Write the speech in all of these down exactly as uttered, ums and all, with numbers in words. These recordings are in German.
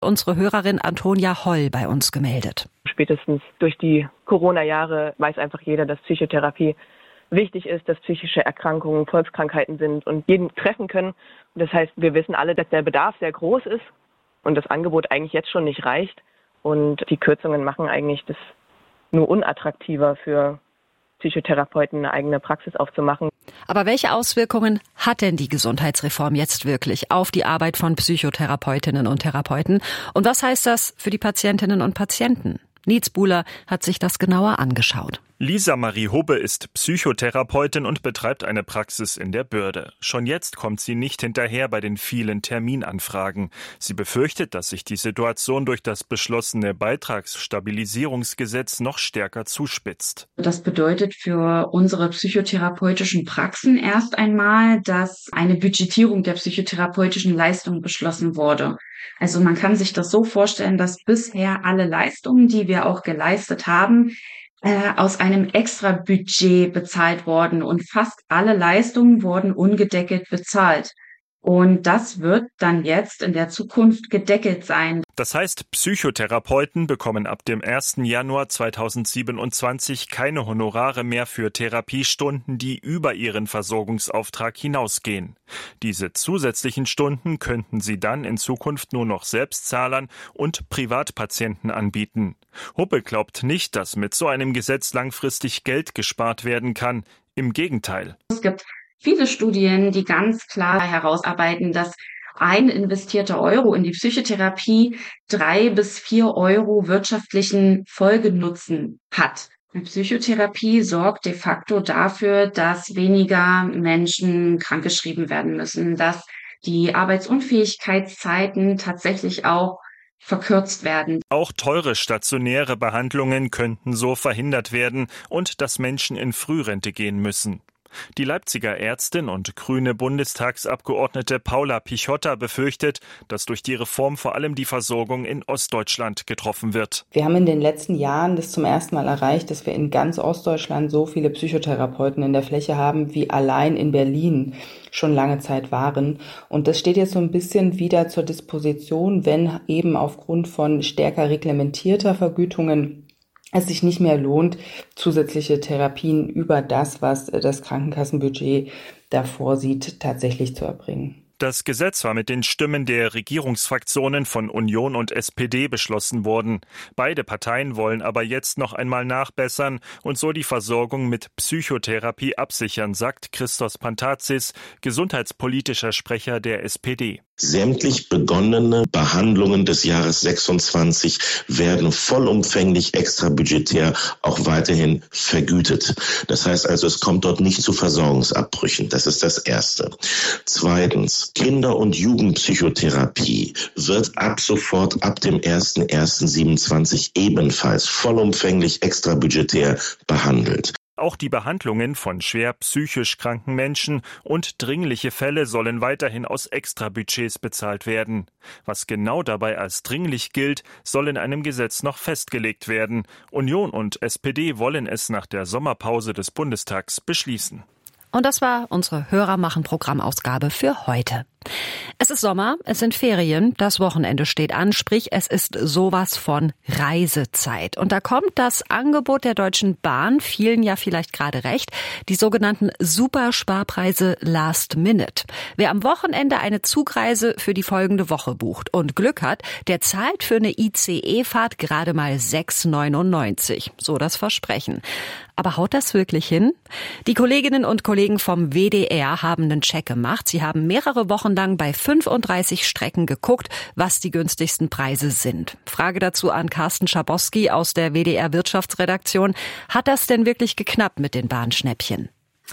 unsere Hörerin Antonia Holl bei uns gemeldet. Spätestens durch die Corona-Jahre weiß einfach jeder, dass Psychotherapie wichtig ist, dass psychische Erkrankungen Volkskrankheiten sind und jeden treffen können. Das heißt, wir wissen alle, dass der Bedarf sehr groß ist und das Angebot eigentlich jetzt schon nicht reicht. Und die Kürzungen machen eigentlich das nur unattraktiver für Psychotherapeuten, eine eigene Praxis aufzumachen. Aber welche Auswirkungen hat denn die Gesundheitsreform jetzt wirklich auf die Arbeit von Psychotherapeutinnen und Therapeuten? Und was heißt das für die Patientinnen und Patienten? Nietz Buhler hat sich das genauer angeschaut. Lisa Marie Hubbe ist Psychotherapeutin und betreibt eine Praxis in der Bürde. Schon jetzt kommt sie nicht hinterher bei den vielen Terminanfragen. Sie befürchtet, dass sich die Situation durch das beschlossene Beitragsstabilisierungsgesetz noch stärker zuspitzt. Das bedeutet für unsere psychotherapeutischen Praxen erst einmal, dass eine Budgetierung der psychotherapeutischen Leistungen beschlossen wurde. Also man kann sich das so vorstellen, dass bisher alle Leistungen, die wir auch geleistet haben, äh, aus einem Extra-Budget bezahlt worden und fast alle Leistungen wurden ungedeckelt bezahlt. Und das wird dann jetzt in der Zukunft gedeckelt sein. Das heißt, Psychotherapeuten bekommen ab dem ersten Januar zweitausendsiebenundzwanzig keine Honorare mehr für Therapiestunden, die über ihren Versorgungsauftrag hinausgehen. Diese zusätzlichen Stunden könnten sie dann in Zukunft nur noch Selbstzahlern und Privatpatienten anbieten. Huppe glaubt nicht, dass mit so einem Gesetz langfristig Geld gespart werden kann. Im Gegenteil. Es gibt viele Studien, die ganz klar herausarbeiten, dass ein investierter Euro in die Psychotherapie drei bis vier Euro wirtschaftlichen Folgenutzen hat. Die Psychotherapie sorgt de facto dafür, dass weniger Menschen krankgeschrieben werden müssen, dass die Arbeitsunfähigkeitszeiten tatsächlich auch verkürzt werden. Auch teure stationäre Behandlungen könnten so verhindert werden und dass Menschen in Frührente gehen müssen. Die Leipziger Ärztin und grüne Bundestagsabgeordnete Paula Pichotta befürchtet, dass durch die Reform vor allem die Versorgung in Ostdeutschland getroffen wird. Wir haben in den letzten Jahren das zum ersten Mal erreicht, dass wir in ganz Ostdeutschland so viele Psychotherapeuten in der Fläche haben, wie allein in Berlin schon lange Zeit waren. Und das steht jetzt so ein bisschen wieder zur Disposition, wenn eben aufgrund von stärker reglementierter Vergütungen es sich nicht mehr lohnt, zusätzliche Therapien über das, was das Krankenkassenbudget da vorsieht, tatsächlich zu erbringen. Das Gesetz war mit den Stimmen der Regierungsfraktionen von Union und S P D beschlossen worden. Beide Parteien wollen aber jetzt noch einmal nachbessern und so die Versorgung mit Psychotherapie absichern, sagt Christos Pantazis, gesundheitspolitischer Sprecher der S P D. Sämtlich begonnene Behandlungen des Jahres sechsundzwanzig werden vollumfänglich extrabudgetär auch weiterhin vergütet. Das heißt also, es kommt dort nicht zu Versorgungsabbrüchen. Das ist das Erste. Zweitens, Kinder- und Jugendpsychotherapie wird ab sofort, ab dem ersten ersten siebenundzwanzig ebenfalls vollumfänglich extrabudgetär behandelt. Auch die Behandlungen von schwer psychisch kranken Menschen und dringliche Fälle sollen weiterhin aus Extrabudgets bezahlt werden. Was genau dabei als dringlich gilt, soll in einem Gesetz noch festgelegt werden. Union und S P D wollen es nach der Sommerpause des Bundestags beschließen. Und das war unsere Hörermachen-Programmausgabe für heute. Es ist Sommer, es sind Ferien, das Wochenende steht an, sprich es ist sowas von Reisezeit. Und da kommt das Angebot der Deutschen Bahn, vielen ja vielleicht gerade recht, die sogenannten Supersparpreise Last Minute. Wer am Wochenende eine Zugreise für die folgende Woche bucht und Glück hat, der zahlt für eine I C E-Fahrt gerade mal sechs neunundneunzig. So das Versprechen. Aber haut das wirklich hin? Die Kolleginnen und Kollegen vom W D R haben einen Check gemacht. Sie haben mehrere Wochen lang bei fünfunddreißig Strecken geguckt, was die günstigsten Preise sind. Frage dazu an Carsten Schabowski aus der W D R Wirtschaftsredaktion. Hat das denn wirklich geknappt mit den Bahnschnäppchen?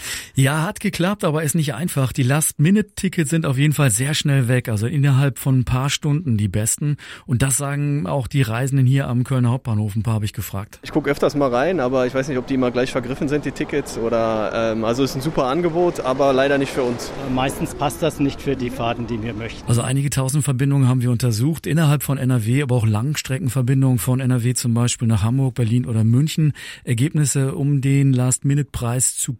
Ja, hat geklappt, aber ist nicht einfach. Die Last-Minute-Tickets sind auf jeden Fall sehr schnell weg, also innerhalb von ein paar Stunden die besten. Und das sagen auch die Reisenden hier am Kölner Hauptbahnhof. Ein paar habe ich gefragt. Ich gucke öfters mal rein, aber ich weiß nicht, ob die immer gleich vergriffen sind, die Tickets. Oder ähm, also ist ein super Angebot, aber leider nicht für uns. Meistens passt das nicht für die Fahrten, die wir möchten. Also einige tausend Verbindungen haben wir untersucht, innerhalb von N R W, aber auch Langstreckenverbindungen von N R W zum Beispiel nach Hamburg, Berlin oder München. Ergebnisse, um den Last-Minute-Preis zu kriegen.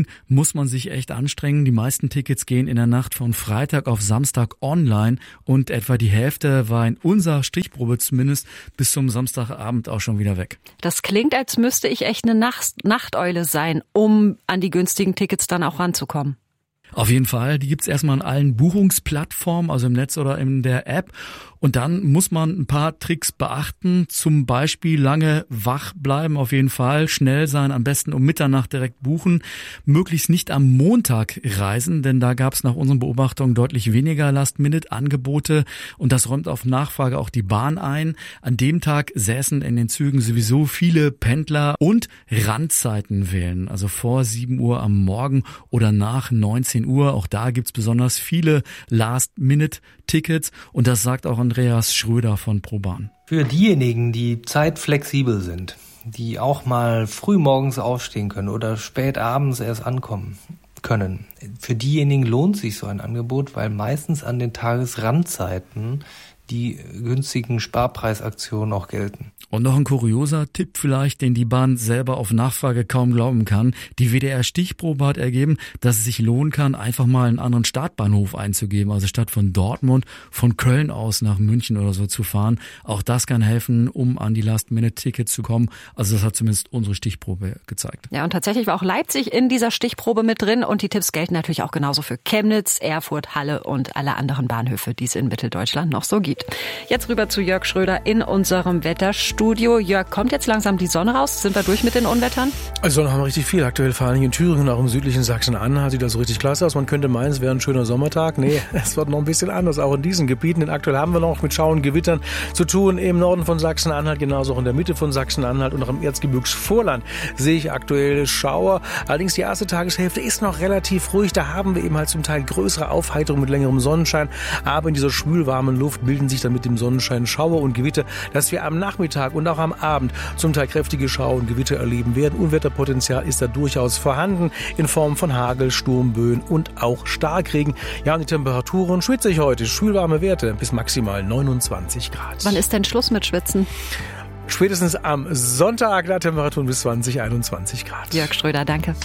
Deswegen muss man sich echt anstrengen. Die meisten Tickets gehen in der Nacht von Freitag auf Samstag online und etwa die Hälfte war in unserer Stichprobe zumindest bis zum Samstagabend auch schon wieder weg. Das klingt, als müsste ich echt eine Nacht- Nachteule sein, um an die günstigen Tickets dann auch ranzukommen. Auf jeden Fall, die gibt's erstmal an allen Buchungsplattformen, also im Netz oder in der App. Und dann muss man ein paar Tricks beachten, zum Beispiel lange wach bleiben, auf jeden Fall, schnell sein, am besten um Mitternacht direkt buchen, möglichst nicht am Montag reisen, denn da gab's nach unseren Beobachtungen deutlich weniger Last-Minute-Angebote und das räumt auf Nachfrage auch die Bahn ein. An dem Tag säßen in den Zügen sowieso viele Pendler und Randzeiten wählen, also vor sieben Uhr am Morgen oder nach neunzehn Uhr. Auch da gibt's besonders viele Last-Minute-Tickets und das sagt auch Andreas Schröder von ProBahn. Für diejenigen, die zeitflexibel sind, die auch mal früh morgens aufstehen können oder spät abends erst ankommen können, für diejenigen lohnt sich so ein Angebot, weil meistens an den Tagesrandzeiten die günstigen Sparpreisaktionen auch gelten. Und noch ein kurioser Tipp vielleicht, den die Bahn selber auf Nachfrage kaum glauben kann. Die W D R-Stichprobe hat ergeben, dass es sich lohnen kann, einfach mal einen anderen Startbahnhof einzugeben. Also statt von Dortmund, von Köln aus nach München oder so zu fahren. Auch das kann helfen, um an die Last-Minute-Tickets zu kommen. Also das hat zumindest unsere Stichprobe gezeigt. Ja, und tatsächlich war auch Leipzig in dieser Stichprobe mit drin. Und die Tipps gelten natürlich auch genauso für Chemnitz, Erfurt, Halle und alle anderen Bahnhöfe, die es in Mitteldeutschland noch so gibt. Jetzt rüber zu Jörg Schröder in unserem Wetterstudio. Jörg, kommt jetzt langsam die Sonne raus? Sind wir durch mit den Unwettern? Also Sonne haben wir richtig viel. Aktuell vor allem in Thüringen, auch im südlichen Sachsen-Anhalt sieht das so richtig klasse aus. Man könnte meinen, es wäre ein schöner Sommertag. Nee, es wird noch ein bisschen anders, auch in diesen Gebieten. Denn aktuell haben wir noch mit Schauern, Gewittern zu tun im Norden von Sachsen-Anhalt, genauso auch in der Mitte von Sachsen-Anhalt und auch im Erzgebirgsvorland sehe ich aktuell Schauer. Allerdings die erste Tageshälfte ist noch relativ ruhig. Da haben wir eben halt zum Teil größere Aufheiterung mit längerem Sonnenschein. Aber in dieser schwülwarmen Luft bilden sich dann mit dem Sonnenschein Schauer und Gewitter, dass wir am Nachmittag und auch am Abend zum Teil kräftige Schauer und Gewitter erleben werden. Unwetterpotenzial ist da durchaus vorhanden in Form von Hagel, Sturmböen und auch Starkregen. Ja, und die Temperaturen schwitze ich heute. Schwülwarme Werte bis maximal neunundzwanzig Grad. Wann ist denn Schluss mit Schwitzen? Spätestens am Sonntag, da Temperaturen bis zwanzig, einundzwanzig Grad. Jörg Schröder, danke.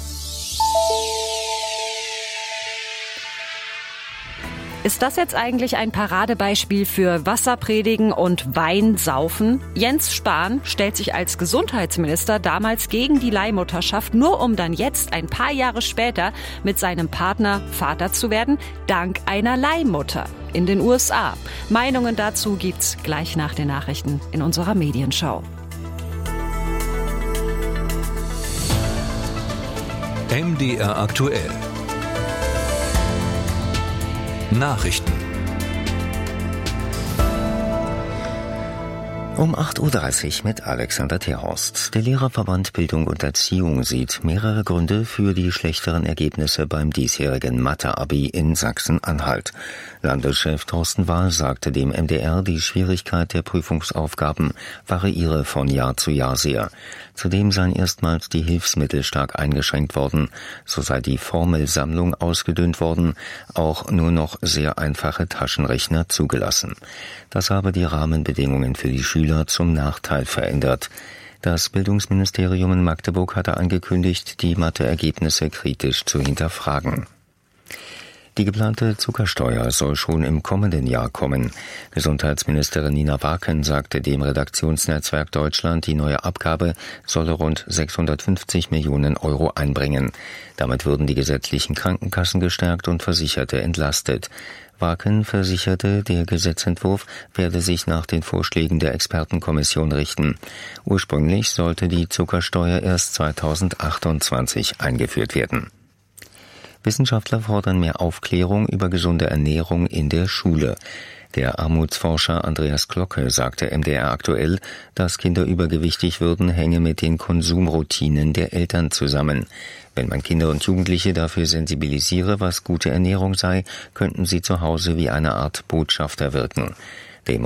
Ist das jetzt eigentlich ein Paradebeispiel für Wasserpredigen und Weinsaufen? Jens Spahn stellt sich als Gesundheitsminister damals gegen die Leihmutterschaft, nur um dann jetzt ein paar Jahre später mit seinem Partner Vater zu werden, dank einer Leihmutter in den U S A. Meinungen dazu gibt's gleich nach den Nachrichten in unserer Medienschau. M D R aktuell. Nachrichten. Um acht Uhr dreißig mit Alexander Terhorst. Der Lehrerverband Bildung und Erziehung sieht mehrere Gründe für die schlechteren Ergebnisse beim diesjährigen Mathe-Abi in Sachsen-Anhalt. Landeschef Thorsten Wahl sagte dem M D R, die Schwierigkeit der Prüfungsaufgaben variiere von Jahr zu Jahr sehr. Zudem seien erstmals die Hilfsmittel stark eingeschränkt worden. So sei die Formelsammlung ausgedünnt worden, auch nur noch sehr einfache Taschenrechner zugelassen. Das habe die Rahmenbedingungen für die Schüler zum Nachteil verändert. Das Bildungsministerium in Magdeburg hatte angekündigt, die Mathe-Ergebnisse kritisch zu hinterfragen. Die geplante Zuckersteuer soll schon im kommenden Jahr kommen. Gesundheitsministerin Nina Waken sagte dem Redaktionsnetzwerk Deutschland, die neue Abgabe solle rund sechshundertfünfzig Millionen Euro einbringen. Damit würden die gesetzlichen Krankenkassen gestärkt und Versicherte entlastet. Waken versicherte, der Gesetzentwurf werde sich nach den Vorschlägen der Expertenkommission richten. Ursprünglich sollte die Zuckersteuer erst zweitausendachtundzwanzig eingeführt werden. Wissenschaftler fordern mehr Aufklärung über gesunde Ernährung in der Schule. Der Armutsforscher Andreas Glocke sagte M D R aktuell, dass Kinder übergewichtig würden, hänge mit den Konsumroutinen der Eltern zusammen. Wenn man Kinder und Jugendliche dafür sensibilisiere, was gute Ernährung sei, könnten sie zu Hause wie eine Art Botschafter wirken. Dem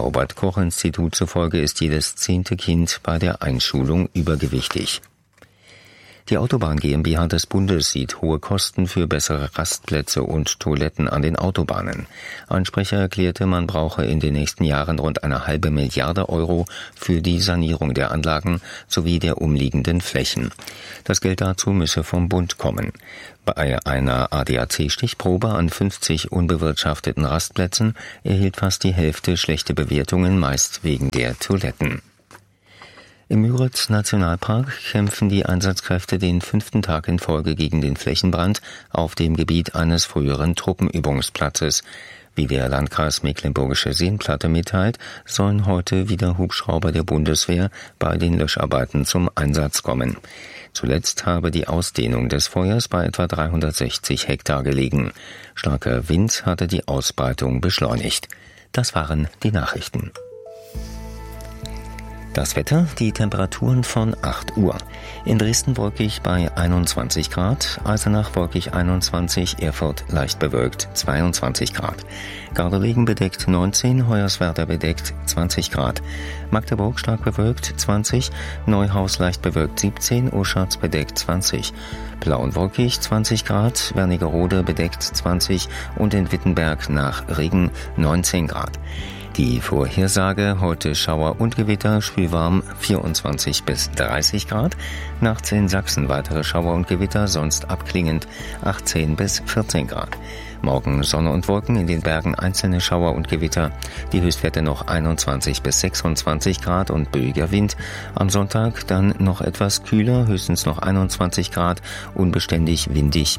Robert-Koch-Institut zufolge ist jedes zehnte Kind bei der Einschulung übergewichtig. Die Autobahn GmbH des Bundes sieht hohe Kosten für bessere Rastplätze und Toiletten an den Autobahnen. Ein Sprecher erklärte, man brauche in den nächsten Jahren rund eine halbe Milliarde Euro für die Sanierung der Anlagen sowie der umliegenden Flächen. Das Geld dazu müsse vom Bund kommen. Bei einer A D A C-Stichprobe an fünfzig unbewirtschafteten Rastplätzen erhielt fast die Hälfte schlechte Bewertungen, meist wegen der Toiletten. Im Müritz-Nationalpark kämpfen die Einsatzkräfte den fünften Tag in Folge gegen den Flächenbrand auf dem Gebiet eines früheren Truppenübungsplatzes. Wie der Landkreis Mecklenburgische Seenplatte mitteilt, sollen heute wieder Hubschrauber der Bundeswehr bei den Löscharbeiten zum Einsatz kommen. Zuletzt habe die Ausdehnung des Feuers bei etwa dreihundertsechzig Hektar gelegen. Starker Wind hatte die Ausbreitung beschleunigt. Das waren die Nachrichten. Das Wetter, die Temperaturen von acht Uhr. In Dresden wolkig bei einundzwanzig Grad, Eisenach wolkig einundzwanzig, Erfurt leicht bewölkt zweiundzwanzig Grad. Gardelegen bedeckt neunzehn, Hoyerswerda bedeckt zwanzig Grad. Magdeburg stark bewölkt zwanzig, Neuhaus leicht bewölkt siebzehn, Oschatz bedeckt zwanzig. Blau und wolkig zwanzig Grad, Wernigerode bedeckt zwanzig und in Wittenberg nach Regen neunzehn Grad. Die Vorhersage: heute Schauer und Gewitter, schwülwarm vierundzwanzig bis dreißig Grad. Nachts in Sachsen weitere Schauer und Gewitter, sonst abklingend achtzehn bis vierzehn Grad. Morgen Sonne und Wolken, in den Bergen einzelne Schauer und Gewitter. Die Höchstwerte noch einundzwanzig bis sechsundzwanzig Grad und böiger Wind. Am Sonntag dann noch etwas kühler, höchstens noch einundzwanzig Grad, unbeständig windig.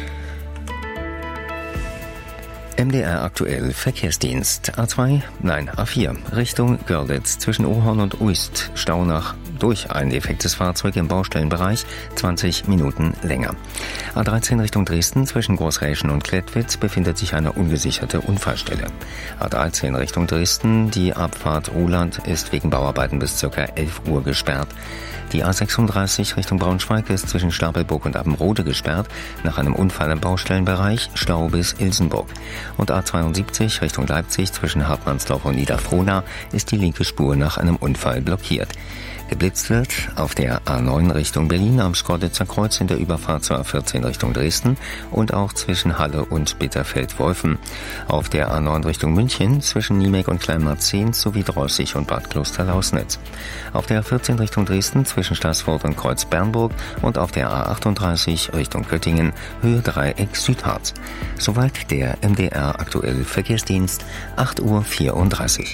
M D R aktuell Verkehrsdienst. A zwei, nein, A vier, Richtung Görlitz zwischen Ohorn und Uist, Stau nach durch ein defektes Fahrzeug im Baustellenbereich, zwanzig Minuten länger. A dreizehn Richtung Dresden zwischen Großräschen und Klettwitz befindet sich eine ungesicherte Unfallstelle. A dreizehn Richtung Dresden, die Abfahrt Ruhland ist wegen Bauarbeiten bis ca. elf Uhr gesperrt. Die A sechsunddreißig Richtung Braunschweig ist zwischen Stapelburg und Abbenrode gesperrt, nach einem Unfall im Baustellenbereich, Stau bis Ilsenburg. Und A zweiundsiebzig Richtung Leipzig zwischen Hartmannsdorf und Niederfrohna ist die linke Spur nach einem Unfall blockiert. Geblitzt wird auf der A neun Richtung Berlin am Schkeuditzer Kreuz in der Überfahrt zur A vierzehn Richtung Dresden und auch zwischen Halle und Bitterfeld-Wolfen. Auf der A neun Richtung München zwischen Niemek und Kleinmarzehn sowie Drossig und Bad Kloster-Lausnitz. Auf der A vierzehn Richtung Dresden zwischen Staßfurt und Kreuz-Bernburg und auf der A achtunddreißig Richtung Göttingen Höhe Dreieck Südharz. Soweit der M D R aktuell Verkehrsdienst, acht Uhr vierunddreißig.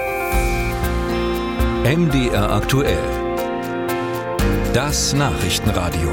M D R aktuell. Das Nachrichtenradio.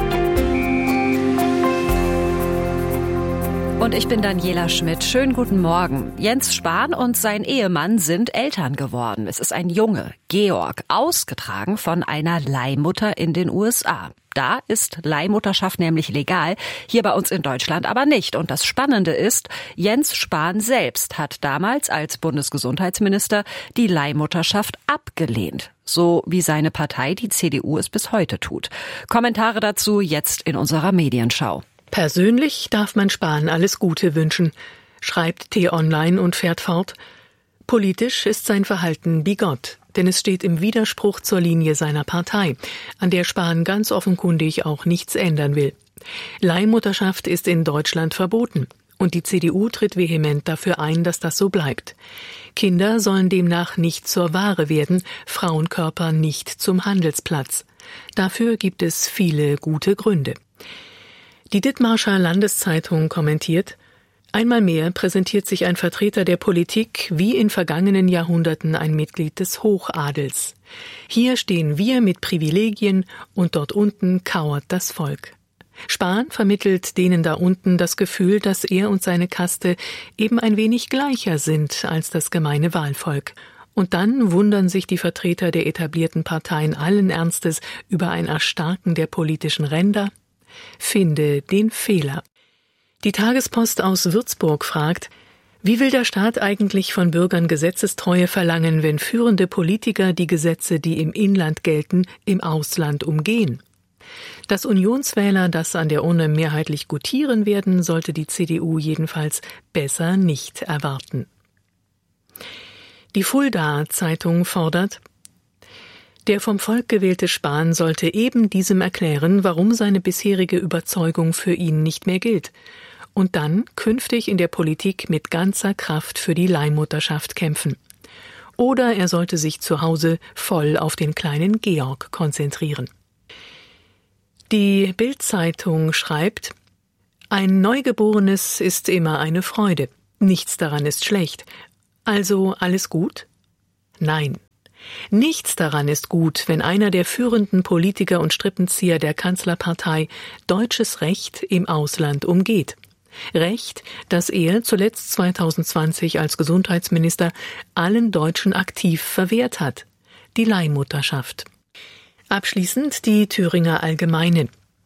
Und ich bin Daniela Schmidt. Schönen guten Morgen. Jens Spahn und sein Ehemann sind Eltern geworden. Es ist ein Junge, Georg, ausgetragen von einer Leihmutter in den U S A. Da ist Leihmutterschaft nämlich legal, hier bei uns in Deutschland aber nicht. Und das Spannende ist, Jens Spahn selbst hat damals als Bundesgesundheitsminister die Leihmutterschaft abgelehnt. So wie seine Partei, die C D U, es bis heute tut. Kommentare dazu jetzt in unserer Medienschau. Persönlich darf man Spahn alles Gute wünschen, schreibt T-Online und fährt fort. Politisch ist sein Verhalten bigott, denn es steht im Widerspruch zur Linie seiner Partei, an der Spahn ganz offenkundig auch nichts ändern will. Leihmutterschaft ist in Deutschland verboten und die C D U tritt vehement dafür ein, dass das so bleibt. Kinder sollen demnach nicht zur Ware werden, Frauenkörper nicht zum Handelsplatz. Dafür gibt es viele gute Gründe. Die Dithmarscher Landeszeitung kommentiert: Einmal mehr präsentiert sich ein Vertreter der Politik wie in vergangenen Jahrhunderten ein Mitglied des Hochadels. Hier stehen wir mit Privilegien und dort unten kauert das Volk. Spahn vermittelt denen da unten das Gefühl, dass er und seine Kaste eben ein wenig gleicher sind als das gemeine Wahlvolk. Und dann wundern sich die Vertreter der etablierten Parteien allen Ernstes über ein Erstarken der politischen Ränder. Finde den Fehler. Die Tagespost aus Würzburg fragt: Wie will der Staat eigentlich von Bürgern Gesetzestreue verlangen, wenn führende Politiker die Gesetze, die im Inland gelten, im Ausland umgehen? Dass Unionswähler das an der Urne mehrheitlich gutieren werden, sollte die C D U jedenfalls besser nicht erwarten. Die Fulda-Zeitung fordert: Der vom Volk gewählte Spahn sollte eben diesem erklären, warum seine bisherige Überzeugung für ihn nicht mehr gilt. Und dann künftig in der Politik mit ganzer Kraft für die Leihmutterschaft kämpfen. Oder er sollte sich zu Hause voll auf den kleinen Georg konzentrieren. Die Bild-Zeitung schreibt: Ein Neugeborenes ist immer eine Freude. Nichts daran ist schlecht. Also alles gut? Nein. Nichts daran ist gut, wenn einer der führenden Politiker und Strippenzieher der Kanzlerpartei deutsches Recht im Ausland umgeht. Recht, das er zuletzt zweitausendzwanzig als Gesundheitsminister allen Deutschen aktiv verwehrt hat. Die Leihmutterschaft. Abschließend die Thüringer Allgemeine.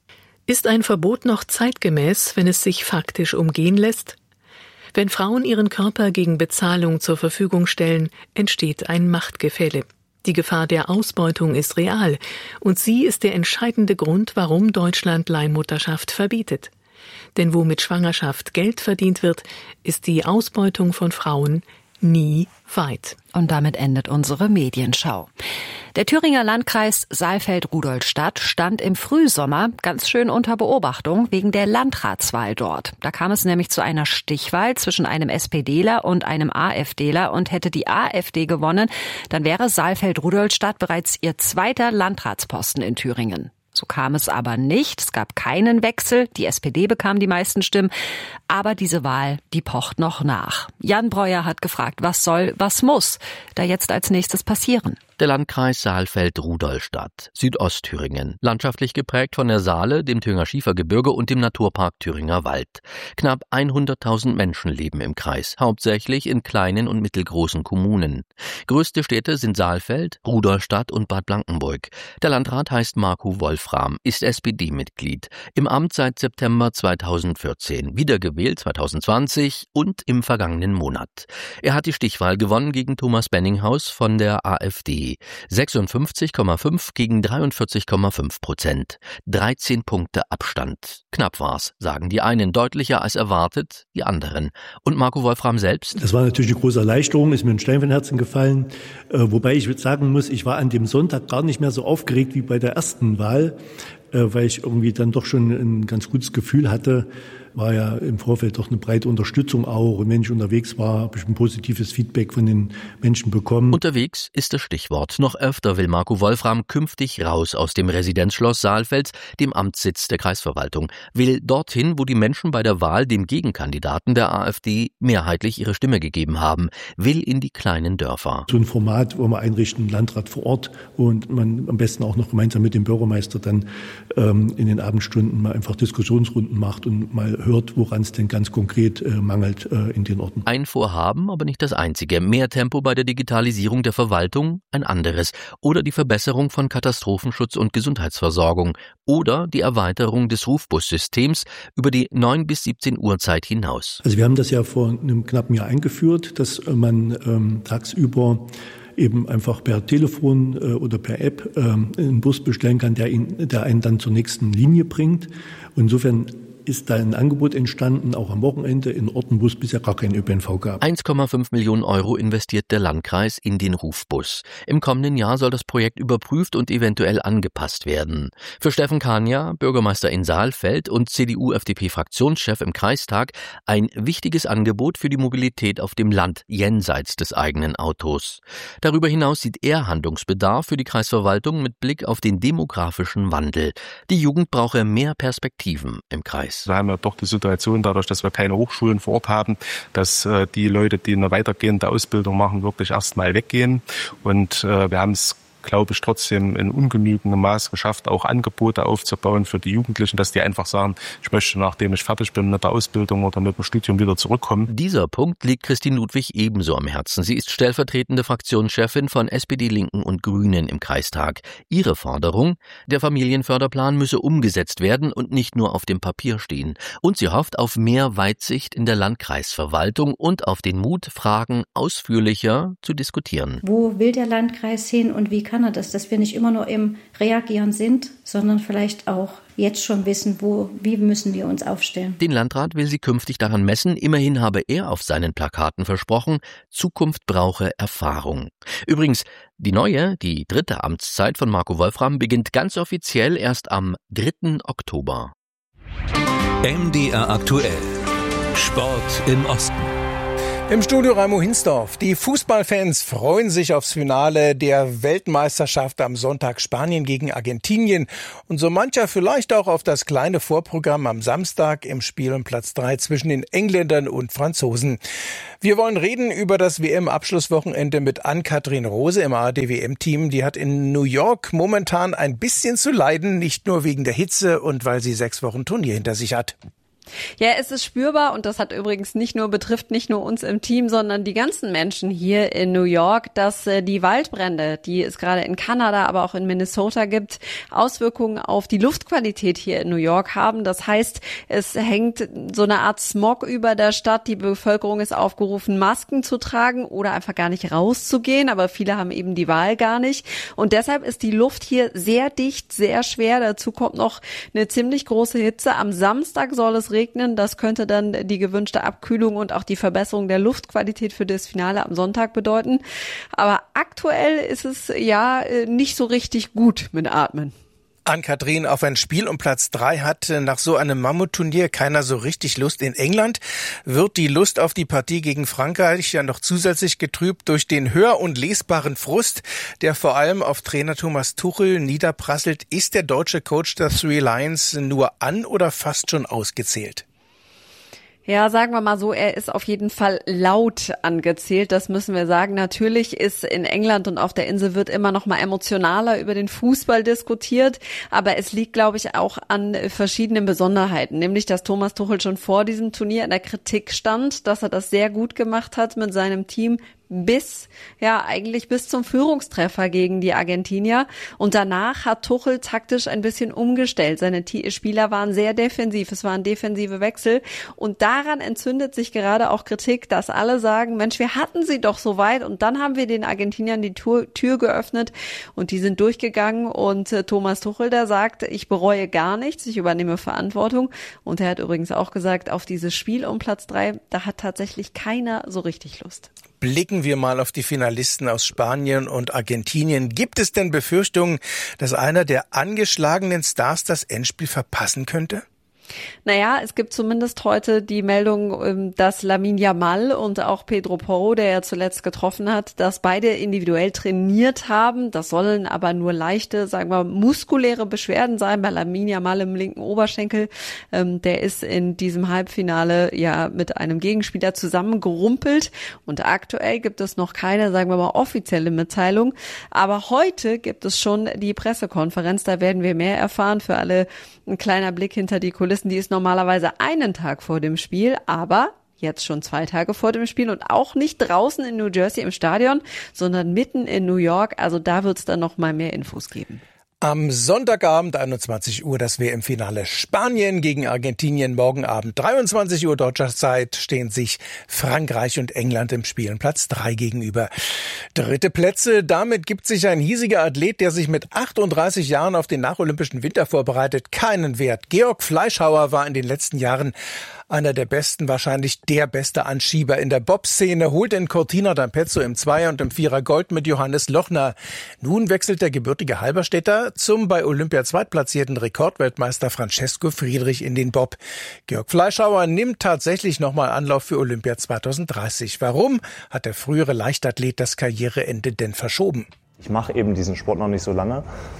Ist ein Verbot noch zeitgemäß, wenn es sich faktisch umgehen lässt? Wenn Frauen ihren Körper gegen Bezahlung zur Verfügung stellen, entsteht ein Machtgefälle. Die Gefahr der Ausbeutung ist real und sie ist der entscheidende Grund, warum Deutschland Leihmutterschaft verbietet. Denn wo mit Schwangerschaft Geld verdient wird, ist die Ausbeutung von Frauen nie weit. Und damit endet unsere Medienschau. Der Thüringer Landkreis Saalfeld-Rudolstadt stand im Frühsommer ganz schön unter Beobachtung wegen der Landratswahl dort. Da kam es nämlich zu einer Stichwahl zwischen einem SPDler und einem AfDler und hätte die AfD gewonnen, dann wäre Saalfeld-Rudolstadt bereits ihr zweiter Landratsposten in Thüringen. So kam es aber nicht. Es gab keinen Wechsel. Die S P D bekam die meisten Stimmen. Aber diese Wahl, die pocht noch nach. Jan Breuer hat gefragt, was soll, was muss da jetzt als nächstes passieren? Der Landkreis Saalfeld-Rudolstadt, Südostthüringen, landschaftlich geprägt von der Saale, dem Thüringer Schiefergebirge und dem Naturpark Thüringer Wald. Knapp hunderttausend Menschen leben im Kreis, hauptsächlich in kleinen und mittelgroßen Kommunen. Größte Städte sind Saalfeld, Rudolstadt und Bad Blankenburg. Der Landrat heißt Marco Wolfram, ist S P D-Mitglied, im Amt seit September zweitausendvierzehn, wiedergewählt zweitausendzwanzig und im vergangenen Monat. Er hat die Stichwahl gewonnen gegen Thomas Benninghaus von der AfD. sechsundfünfzig Komma fünf gegen dreiundvierzig Komma fünf Prozent. dreizehn Punkte Abstand. Knapp war's, sagen die einen, deutlicher als erwartet die anderen. Und Marco Wolfram selbst? Das war natürlich eine große Erleichterung, ist mir ein Stein von Herzen gefallen. Äh, wobei ich sagen muss, ich war an dem Sonntag gar nicht mehr so aufgeregt wie bei der ersten Wahl, äh, weil ich irgendwie dann doch schon ein ganz gutes Gefühl hatte. War ja im Vorfeld doch eine breite Unterstützung auch. Und wenn ich unterwegs war, habe ich ein positives Feedback von den Menschen bekommen. Unterwegs ist das Stichwort. Noch öfter will Marco Wolfram künftig raus aus dem Residenzschloss Saalfeld, dem Amtssitz der Kreisverwaltung. Will dorthin, wo die Menschen bei der Wahl dem Gegenkandidaten der AfD mehrheitlich ihre Stimme gegeben haben. Will in die kleinen Dörfer. So ein Format, wo man einrichten, einen Landrat vor Ort und man am besten auch noch gemeinsam mit dem Bürgermeister dann ähm, in den Abendstunden mal einfach Diskussionsrunden macht und mal hört, woran es denn ganz konkret äh, mangelt äh, in den Orten. Ein Vorhaben, aber nicht das einzige. Mehr Tempo bei der Digitalisierung der Verwaltung, ein anderes. Oder die Verbesserung von Katastrophenschutz und Gesundheitsversorgung. Oder die Erweiterung des Rufbussystems über die neun bis siebzehn Uhr Zeit hinaus. Also wir haben das ja vor einem knappen Jahr eingeführt, dass man ähm, tagsüber eben einfach per Telefon äh, oder per App äh, einen Bus bestellen kann, der, ihn, der einen dann zur nächsten Linie bringt. Und insofern ist da ein Angebot entstanden, auch am Wochenende in Orten, wo es bisher gar keinen Ö P N V gab. eins Komma fünf Millionen Euro investiert der Landkreis in den Rufbus. Im kommenden Jahr soll das Projekt überprüft und eventuell angepasst werden. Für Steffen Kania, Bürgermeister in Saalfeld und C D U-F D P-Fraktionschef im Kreistag, ein wichtiges Angebot für die Mobilität auf dem Land, jenseits des eigenen Autos. Darüber hinaus sieht er Handlungsbedarf für die Kreisverwaltung mit Blick auf den demografischen Wandel. Die Jugend brauche mehr Perspektiven im Kreis. Wir haben ja doch die Situation, dadurch, dass wir keine Hochschulen vor Ort haben, dass äh, die Leute, die eine weitergehende Ausbildung machen, wirklich erstmal weggehen. Und äh, wir haben es, glaube ich, trotzdem in ungenügendem Maß geschafft, auch Angebote aufzubauen für die Jugendlichen, dass die einfach sagen, ich möchte, nachdem ich fertig bin mit der Ausbildung oder mit dem Studium, wieder zurückkommen. Dieser Punkt liegt Christine Ludwig ebenso am Herzen. Sie ist stellvertretende Fraktionschefin von S P D, Linken und Grünen im Kreistag. Ihre Forderung, der Familienförderplan müsse umgesetzt werden und nicht nur auf dem Papier stehen. Und sie hofft auf mehr Weitsicht in der Landkreisverwaltung und auf den Mut, Fragen ausführlicher zu diskutieren. Wo will der Landkreis hin und wie kann Kanada ist, dass wir nicht immer nur im Reagieren sind, sondern vielleicht auch jetzt schon wissen, wo, wie müssen wir uns aufstellen. Den Landrat will sie künftig daran messen. Immerhin habe er auf seinen Plakaten versprochen, Zukunft brauche Erfahrung. Übrigens, die neue, die dritte Amtszeit von Marco Wolfram beginnt ganz offiziell erst am dritten Oktober. M D R aktuell. Sport im Osten. Im Studio Raimo Hinsdorf. Die Fußballfans freuen sich aufs Finale der Weltmeisterschaft am Sonntag, Spanien gegen Argentinien. Und so mancher vielleicht auch auf das kleine Vorprogramm am Samstag im Spiel um Platz drei zwischen den Engländern und Franzosen. Wir wollen reden über das W M-Abschlusswochenende mit Ann-Kathrin Rose im A R D W M-Team. Die hat in New York momentan ein bisschen zu leiden, nicht nur wegen der Hitze und weil sie sechs Wochen Turnier hinter sich hat. Ja, es ist spürbar und das hat übrigens nicht nur betrifft nicht nur uns im Team, sondern die ganzen Menschen hier in New York, dass äh, die Waldbrände, die es gerade in Kanada, aber auch in Minnesota gibt, Auswirkungen auf die Luftqualität hier in New York haben. Das heißt, es hängt so eine Art Smog über der Stadt. Die Bevölkerung ist aufgerufen, Masken zu tragen oder einfach gar nicht rauszugehen, aber viele haben eben die Wahl gar nicht. Und deshalb ist die Luft hier sehr dicht, sehr schwer. Dazu kommt noch eine ziemlich große Hitze. Am Samstag soll es regnen. Das könnte dann die gewünschte Abkühlung und auch die Verbesserung der Luftqualität für das Finale am Sonntag bedeuten. Aber aktuell ist es ja nicht so richtig gut mit Atmen. Ann-Kathrin, auf ein Spiel um Platz drei hat nach so einem Mammutturnier keiner so richtig Lust. In England wird die Lust auf die Partie gegen Frankreich ja noch zusätzlich getrübt durch den hör- und lesbaren Frust, der vor allem auf Trainer Thomas Tuchel niederprasselt. Ist der deutsche Coach der Three Lions nur an- oder fast schon ausgezählt? Ja, sagen wir mal so, er ist auf jeden Fall laut angezählt, das müssen wir sagen. Natürlich ist in England und auf der Insel wird immer noch mal emotionaler über den Fußball diskutiert, aber es liegt, glaube ich, auch an verschiedenen Besonderheiten, nämlich, dass Thomas Tuchel schon vor diesem Turnier in der Kritik stand, dass er das sehr gut gemacht hat mit seinem Team, bis, ja, eigentlich bis zum Führungstreffer gegen die Argentinier. Und danach hat Tuchel taktisch ein bisschen umgestellt. Seine T- Spieler waren sehr defensiv. Es waren defensive Wechsel. Und daran entzündet sich gerade auch Kritik, dass alle sagen, Mensch, wir hatten sie doch so weit. Und dann haben wir den Argentiniern die Tür, Tür geöffnet und die sind durchgegangen. Und äh, Thomas Tuchel, der sagt, ich bereue gar nichts, ich übernehme Verantwortung. Und er hat übrigens auch gesagt, auf dieses Spiel um Platz drei, da hat tatsächlich keiner so richtig Lust. Blicken wir mal auf die Finalisten aus Spanien und Argentinien. Gibt es denn Befürchtungen, dass einer der angeschlagenen Stars das Endspiel verpassen könnte? Naja, es gibt zumindest heute die Meldung, dass Lamine Yamal und auch Pedro Porro, der ja zuletzt getroffen hat, dass beide individuell trainiert haben. Das sollen aber nur leichte, sagen wir, muskuläre Beschwerden sein. Bei Lamine Yamal im linken Oberschenkel, der ist in diesem Halbfinale ja mit einem Gegenspieler zusammengerumpelt. Und aktuell gibt es noch keine, sagen wir mal, offizielle Mitteilung. Aber heute gibt es schon die Pressekonferenz. Da werden wir mehr erfahren. Für alle ein kleiner Blick hinter die Kulissen. Die ist normalerweise einen Tag vor dem Spiel, aber jetzt schon zwei Tage vor dem Spiel und auch nicht draußen in New Jersey im Stadion, sondern mitten in New York. Also da wird es dann noch mal mehr Infos geben. Am Sonntagabend einundzwanzig Uhr das W M-Finale Spanien gegen Argentinien. Morgen Abend dreiundzwanzig Uhr deutscher Zeit stehen sich Frankreich und England im Spiel in Platz drei gegenüber. Dritte Plätze, damit gibt sich ein hiesiger Athlet, der sich mit achtunddreißig Jahren auf den nacholympischen Winter vorbereitet, keinen Wert. Georg Fleischhauer war in den letzten Jahren einer der besten, wahrscheinlich der beste Anschieber in der Bob-Szene, holt in Cortina d'Ampezzo im Zweier und im Vierer Gold mit Johannes Lochner. Nun wechselt der gebürtige Halberstädter zum bei Olympia zweitplatzierten Rekordweltmeister Francesco Friedrich in den Bob. Georg Fleischhauer nimmt tatsächlich nochmal Anlauf für Olympia zweitausenddreißig. Warum hat der frühere Leichtathlet das Karriereende denn verschoben? Ich mache eben diesen Sport noch nicht so lange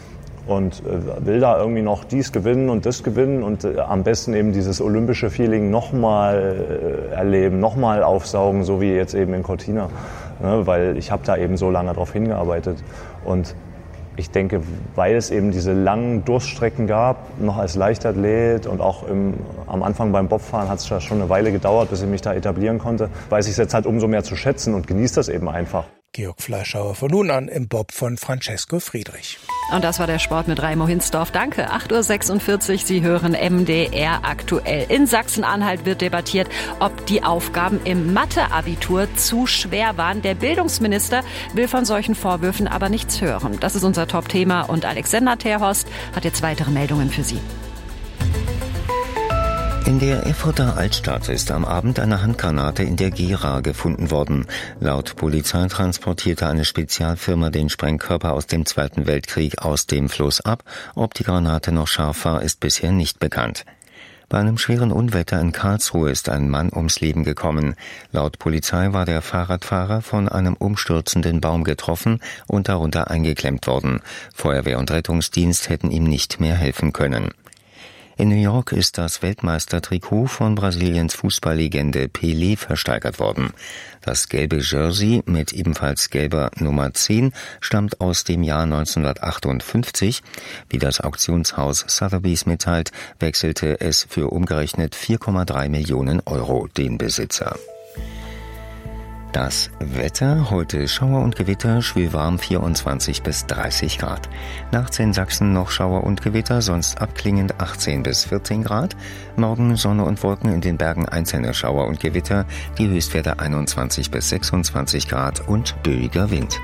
und will da irgendwie noch dies gewinnen und das gewinnen und äh, am besten eben dieses olympische Feeling nochmal äh, erleben, nochmal aufsaugen, so wie jetzt eben in Cortina, ne, weil ich habe da eben so lange drauf hingearbeitet und ich denke, weil es eben diese langen Durststrecken gab, noch als Leichtathlet und auch im, am Anfang beim Bobfahren hat es ja schon eine Weile gedauert, bis ich mich da etablieren konnte, weiß ich es jetzt halt umso mehr zu schätzen und genieße das eben einfach. Georg Fleischhauer von nun an im Bob von Francesco Friedrich. Und das war der Sport mit Reimo Hinsdorf. Danke. acht Uhr sechsundvierzig. Sie hören M D R aktuell. In Sachsen-Anhalt wird debattiert, ob die Aufgaben im Mathe-Abitur zu schwer waren. Der Bildungsminister will von solchen Vorwürfen aber nichts hören. Das ist unser Top-Thema und Alexander Terhorst hat jetzt weitere Meldungen für Sie. In der Erfurter Altstadt ist am Abend eine Handgranate in der Gera gefunden worden. Laut Polizei transportierte eine Spezialfirma den Sprengkörper aus dem Zweiten Weltkrieg aus dem Fluss ab. Ob die Granate noch scharf war, ist bisher nicht bekannt. Bei einem schweren Unwetter in Karlsruhe ist ein Mann ums Leben gekommen. Laut Polizei war der Fahrradfahrer von einem umstürzenden Baum getroffen und darunter eingeklemmt worden. Feuerwehr und Rettungsdienst hätten ihm nicht mehr helfen können. In New York ist das Weltmeistertrikot von Brasiliens Fußballlegende Pelé versteigert worden. Das gelbe Jersey mit ebenfalls gelber Nummer zehn stammt aus dem Jahr neunzehnhundertachtundfünfzig. Wie das Auktionshaus Sotheby's mitteilt, wechselte es für umgerechnet vier Komma drei Millionen Euro den Besitzer. Das Wetter, heute Schauer und Gewitter, schwülwarm vierundzwanzig bis dreißig Grad. Nachts in Sachsen noch Schauer und Gewitter, sonst abklingend achtzehn bis vierzehn Grad. Morgen Sonne und Wolken, in den Bergen einzelne Schauer und Gewitter, die Höchstwerte einundzwanzig bis sechsundzwanzig Grad und böiger Wind.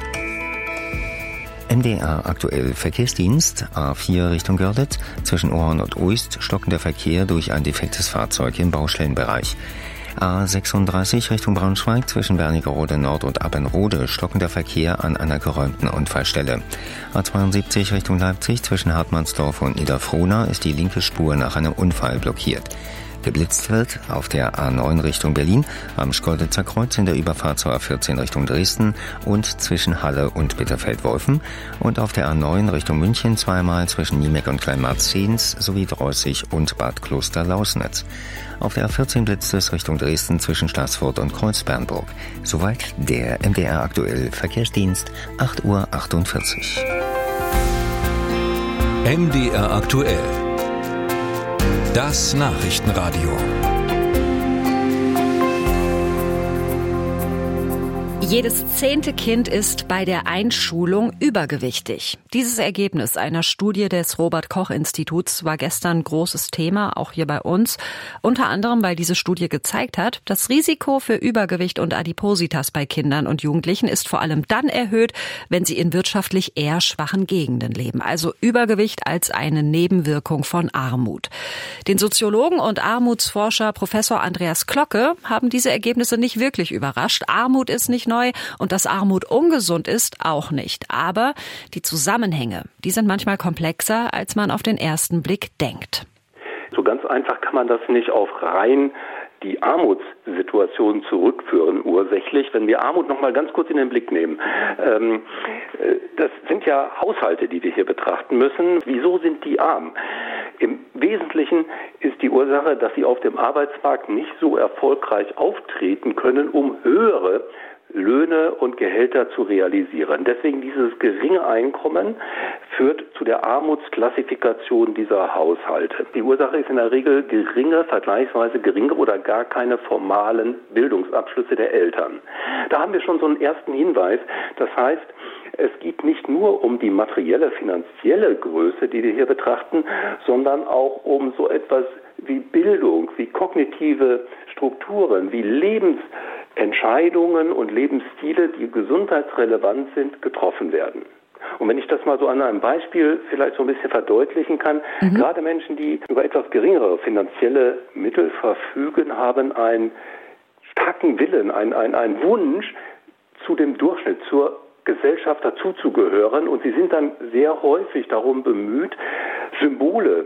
M D R aktuell Verkehrsdienst, A vier Richtung Görlitz, zwischen Ohrhorn und Uist stockender Verkehr durch ein defektes Fahrzeug im Baustellenbereich. A sechsunddreißig Richtung Braunschweig zwischen Wernigerode Nord und Abbenrode stockender Verkehr an einer geräumten Unfallstelle. A zweiundsiebzig Richtung Leipzig zwischen Hartmannsdorf und Niederfrohna ist die linke Spur nach einem Unfall blockiert. Geblitzt wird auf der A neun Richtung Berlin, am Schkeuditzer Kreuz in der Überfahrt zur A vierzehn Richtung Dresden und zwischen Halle und Bitterfeld-Wolfen und auf der A neun Richtung München zweimal zwischen Niemeck und Kleinmarzens sowie Dreußig und Bad Kloster-Lausnitz. Auf der A vierzehn blitzt es Richtung Dresden zwischen Staßfurt und Kreuzbernburg. Soweit der M D R aktuell Verkehrsdienst, acht Uhr achtundvierzig. M D R aktuell. Das Nachrichtenradio. Jedes zehnte Kind ist bei der Einschulung übergewichtig. Dieses Ergebnis einer Studie des Robert-Koch-Instituts war gestern großes Thema, auch hier bei uns. Unter anderem, weil diese Studie gezeigt hat, das Risiko für Übergewicht und Adipositas bei Kindern und Jugendlichen ist vor allem dann erhöht, wenn sie in wirtschaftlich eher schwachen Gegenden leben. Also Übergewicht als eine Nebenwirkung von Armut. Den Soziologen und Armutsforscher Professor Andreas Klocke haben diese Ergebnisse nicht wirklich überrascht. Armut ist nicht neu und dass Armut ungesund ist, auch nicht. Aber die Zusammenhänge, die sind manchmal komplexer, als man auf den ersten Blick denkt. So ganz einfach kann man das nicht auf rein die Armutssituation zurückführen, ursächlich. Wenn wir Armut noch mal ganz kurz in den Blick nehmen. Ähm, das sind ja Haushalte, die wir hier betrachten müssen. Wieso sind die arm? Im Wesentlichen ist die Ursache, dass sie auf dem Arbeitsmarkt nicht so erfolgreich auftreten können, um höhere Löhne und Gehälter zu realisieren. Deswegen dieses geringe Einkommen führt zu der Armutsklassifikation dieser Haushalte. Die Ursache ist in der Regel geringe, vergleichsweise geringe oder gar keine formalen Bildungsabschlüsse der Eltern. Da haben wir schon so einen ersten Hinweis. Das heißt, es geht nicht nur um die materielle, finanzielle Größe, die wir hier betrachten, sondern auch um so etwas wie Bildung, wie kognitive Strukturen, wie Lebensentscheidungen und Lebensstile, die gesundheitsrelevant sind, getroffen werden. Und wenn ich das mal so an einem Beispiel vielleicht so ein bisschen verdeutlichen kann, mhm. gerade Menschen, die über etwas geringere finanzielle Mittel verfügen, haben einen starken Willen, einen, einen, einen Wunsch, zu dem Durchschnitt, zur Gesellschaft dazuzugehören. Und sie sind dann sehr häufig darum bemüht, Symbole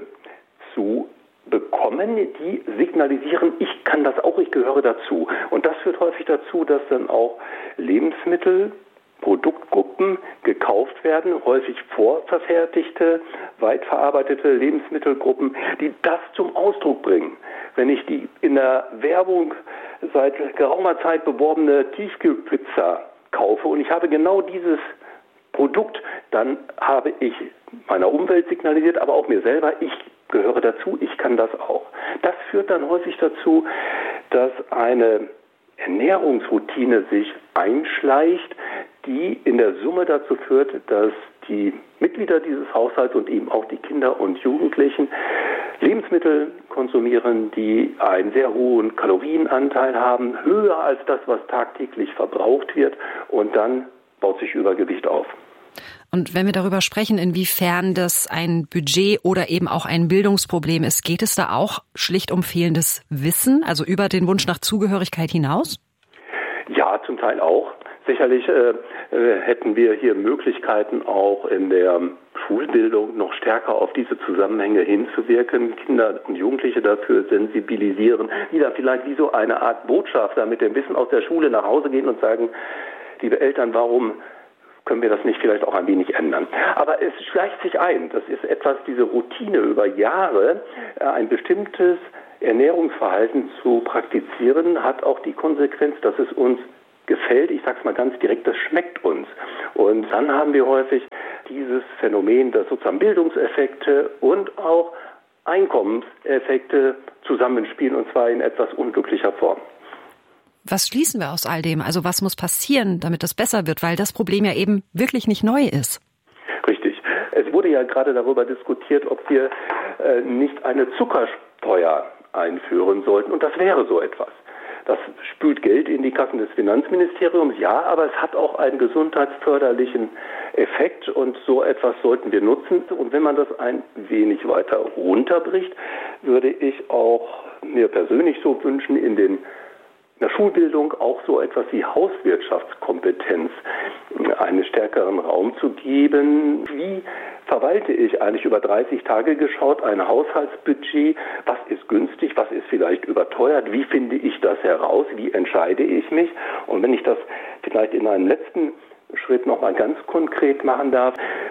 zu bekommen, die signalisieren, ich kann das auch, ich gehöre dazu. Und das führt häufig dazu, dass dann auch Lebensmittel, Produktgruppen gekauft werden, häufig vorverfertigte, weit verarbeitete Lebensmittelgruppen, die das zum Ausdruck bringen. Wenn ich die in der Werbung seit geraumer Zeit beworbene Tiefkühlpizza kaufe und ich habe genau dieses Produkt, dann habe ich meiner Umwelt signalisiert, aber auch mir selber, ich gehöre dazu, ich kann das auch. Das führt dann häufig dazu, dass eine Ernährungsroutine sich einschleicht, die in der Summe dazu führt, dass die Mitglieder dieses Haushalts und eben auch die Kinder und Jugendlichen Lebensmittel konsumieren, die einen sehr hohen Kalorienanteil haben, höher als das, was tagtäglich verbraucht wird, und dann baut sich Übergewicht auf. Und wenn wir darüber sprechen, inwiefern das ein Budget oder eben auch ein Bildungsproblem ist, geht es da auch schlicht um fehlendes Wissen, also über den Wunsch nach Zugehörigkeit hinaus? Ja, zum Teil auch. Sicherlich äh, äh, hätten wir hier Möglichkeiten, auch in der Schulbildung noch stärker auf diese Zusammenhänge hinzuwirken, Kinder und Jugendliche dafür sensibilisieren, die da vielleicht wie so eine Art Botschafter mit dem Wissen aus der Schule nach Hause gehen und sagen, liebe Eltern, warum können wir das nicht vielleicht auch ein wenig ändern? Aber es schleicht sich ein, das ist etwas, diese Routine über Jahre, äh, ein bestimmtes Ernährungsverhalten zu praktizieren, hat auch die Konsequenz, dass es uns gefällt, ich sag's mal ganz direkt, das schmeckt uns. Und dann haben wir häufig dieses Phänomen, dass sozusagen Bildungseffekte und auch Einkommenseffekte zusammenspielen, und zwar in etwas unglücklicher Form. Was schließen wir aus all dem? Also was muss passieren, damit das besser wird? Weil das Problem ja eben wirklich nicht neu ist. Richtig. Es wurde ja gerade darüber diskutiert, ob wir äh, nicht eine Zuckersteuer einführen sollten. Und das wäre so etwas. Das spült Geld in die Kassen des Finanzministeriums, ja, aber es hat auch einen gesundheitsförderlichen Effekt, und so etwas sollten wir nutzen. Und wenn man das ein wenig weiter runterbricht, würde ich auch mir persönlich so wünschen, in den in der Schulbildung auch so etwas wie Hauswirtschaftskompetenz einen stärkeren Raum zu geben. Wie verwalte ich eigentlich über dreißig Tage geschaut ein Haushaltsbudget? Was ist günstig? Was ist vielleicht überteuert? Wie finde ich das heraus? Wie entscheide ich mich? Und wenn ich das vielleicht in einem letzten Schritt nochmal ganz konkret machen darf,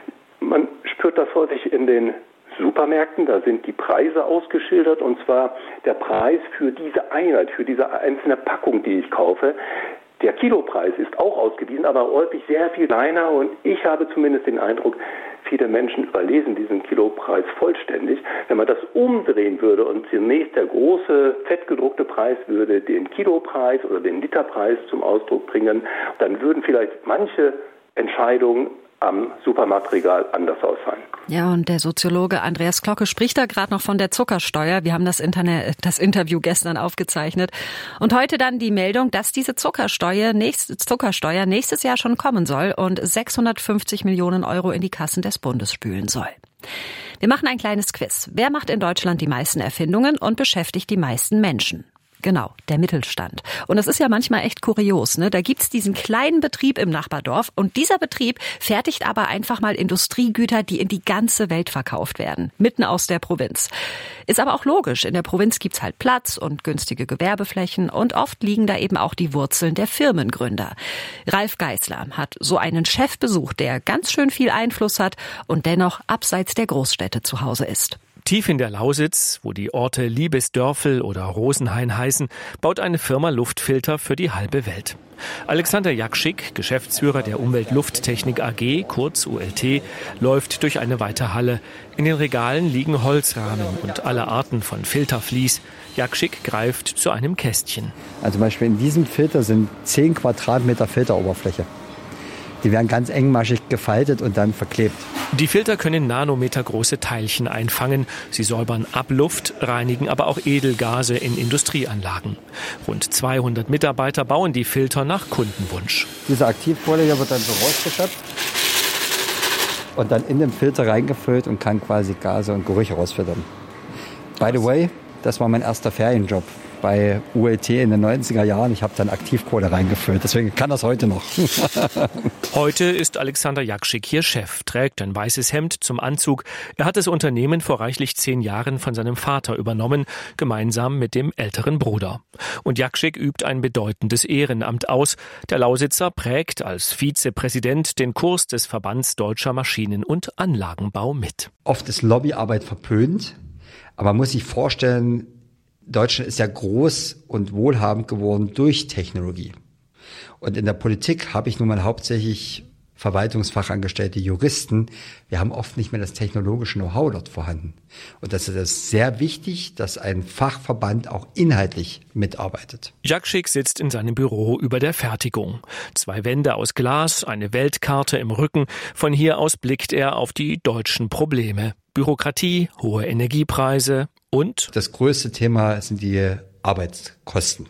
man spürt das häufig in den Supermärkten, da sind die Preise ausgeschildert, und zwar der Preis für diese Einheit, für diese einzelne Packung, die ich kaufe. Der Kilopreis ist auch ausgewiesen, aber häufig sehr viel kleiner, und ich habe zumindest den Eindruck, viele Menschen überlesen diesen Kilopreis vollständig. Wenn man das umdrehen würde und zunächst der große, fettgedruckte Preis würde den Kilopreis oder den Literpreis zum Ausdruck bringen, dann würden vielleicht manche Entscheidungen am Supermarktregal anders ausfallen. Ja, und der Soziologe Andreas Glocke spricht da gerade noch von der Zuckersteuer. Wir haben das, Internet, das Interview gestern aufgezeichnet. Und heute dann die Meldung, dass diese Zuckersteuer, nächst, Zuckersteuer nächstes Jahr schon kommen soll und sechshundertfünfzig Millionen Euro in die Kassen des Bundes spülen soll. Wir machen ein kleines Quiz. Wer macht in Deutschland die meisten Erfindungen und beschäftigt die meisten Menschen? Genau, der Mittelstand. Und das ist ja manchmal echt kurios, ne? Da gibt's diesen kleinen Betrieb im Nachbardorf, und dieser Betrieb fertigt aber einfach mal Industriegüter, die in die ganze Welt verkauft werden, mitten aus der Provinz. Ist aber auch logisch, in der Provinz gibt's halt Platz und günstige Gewerbeflächen, und oft liegen da eben auch die Wurzeln der Firmengründer. Ralf Geißler hat so einen Chef besucht, der ganz schön viel Einfluss hat und dennoch abseits der Großstädte zu Hause ist. Tief in der Lausitz, wo die Orte Liebesdörfel oder Rosenhain heißen, baut eine Firma Luftfilter für die halbe Welt. Alexander Jakschik, Geschäftsführer der Umweltlufttechnik A G, kurz U L T, läuft durch eine weite Halle. In den Regalen liegen Holzrahmen und alle Arten von Filtervlies. Jakschik greift zu einem Kästchen. Also zum Beispiel in diesem Filter sind zehn Quadratmeter Filteroberfläche. Die werden ganz engmaschig gefaltet und dann verklebt. Die Filter können nanometergroße Teilchen einfangen. Sie säubern Abluft, reinigen aber auch Edelgase in Industrieanlagen. Rund zweihundert Mitarbeiter bauen die Filter nach Kundenwunsch. Diese Aktivkohle hier wird dann so rausgeschöpft und dann in den Filter reingefüllt und kann quasi Gase und Gerüche rausfiltern. By the way, das war mein erster Ferienjob bei U L T in den neunziger Jahren. Ich habe dann Aktivkohle reingefüllt, deswegen kann das heute noch. Heute ist Alexander Jakschik hier Chef, trägt ein weißes Hemd zum Anzug. Er hat das Unternehmen vor reichlich zehn Jahren von seinem Vater übernommen, gemeinsam mit dem älteren Bruder. Und Jakschik übt ein bedeutendes Ehrenamt aus. Der Lausitzer prägt als Vizepräsident den Kurs des Verbands Deutscher Maschinen- und Anlagenbau mit. Oft ist Lobbyarbeit verpönt, aber man muss sich vorstellen, Deutschland ist ja groß und wohlhabend geworden durch Technologie. Und in der Politik habe ich nun mal hauptsächlich Verwaltungsfachangestellte, Juristen, wir haben oft nicht mehr das technologische Know-how dort vorhanden. Und das ist sehr wichtig, dass ein Fachverband auch inhaltlich mitarbeitet. Jakschik sitzt in seinem Büro über der Fertigung. Zwei Wände aus Glas, eine Weltkarte im Rücken. Von hier aus blickt er auf die deutschen Probleme. Bürokratie, hohe Energiepreise und... Das größte Thema sind die Arbeitskosten.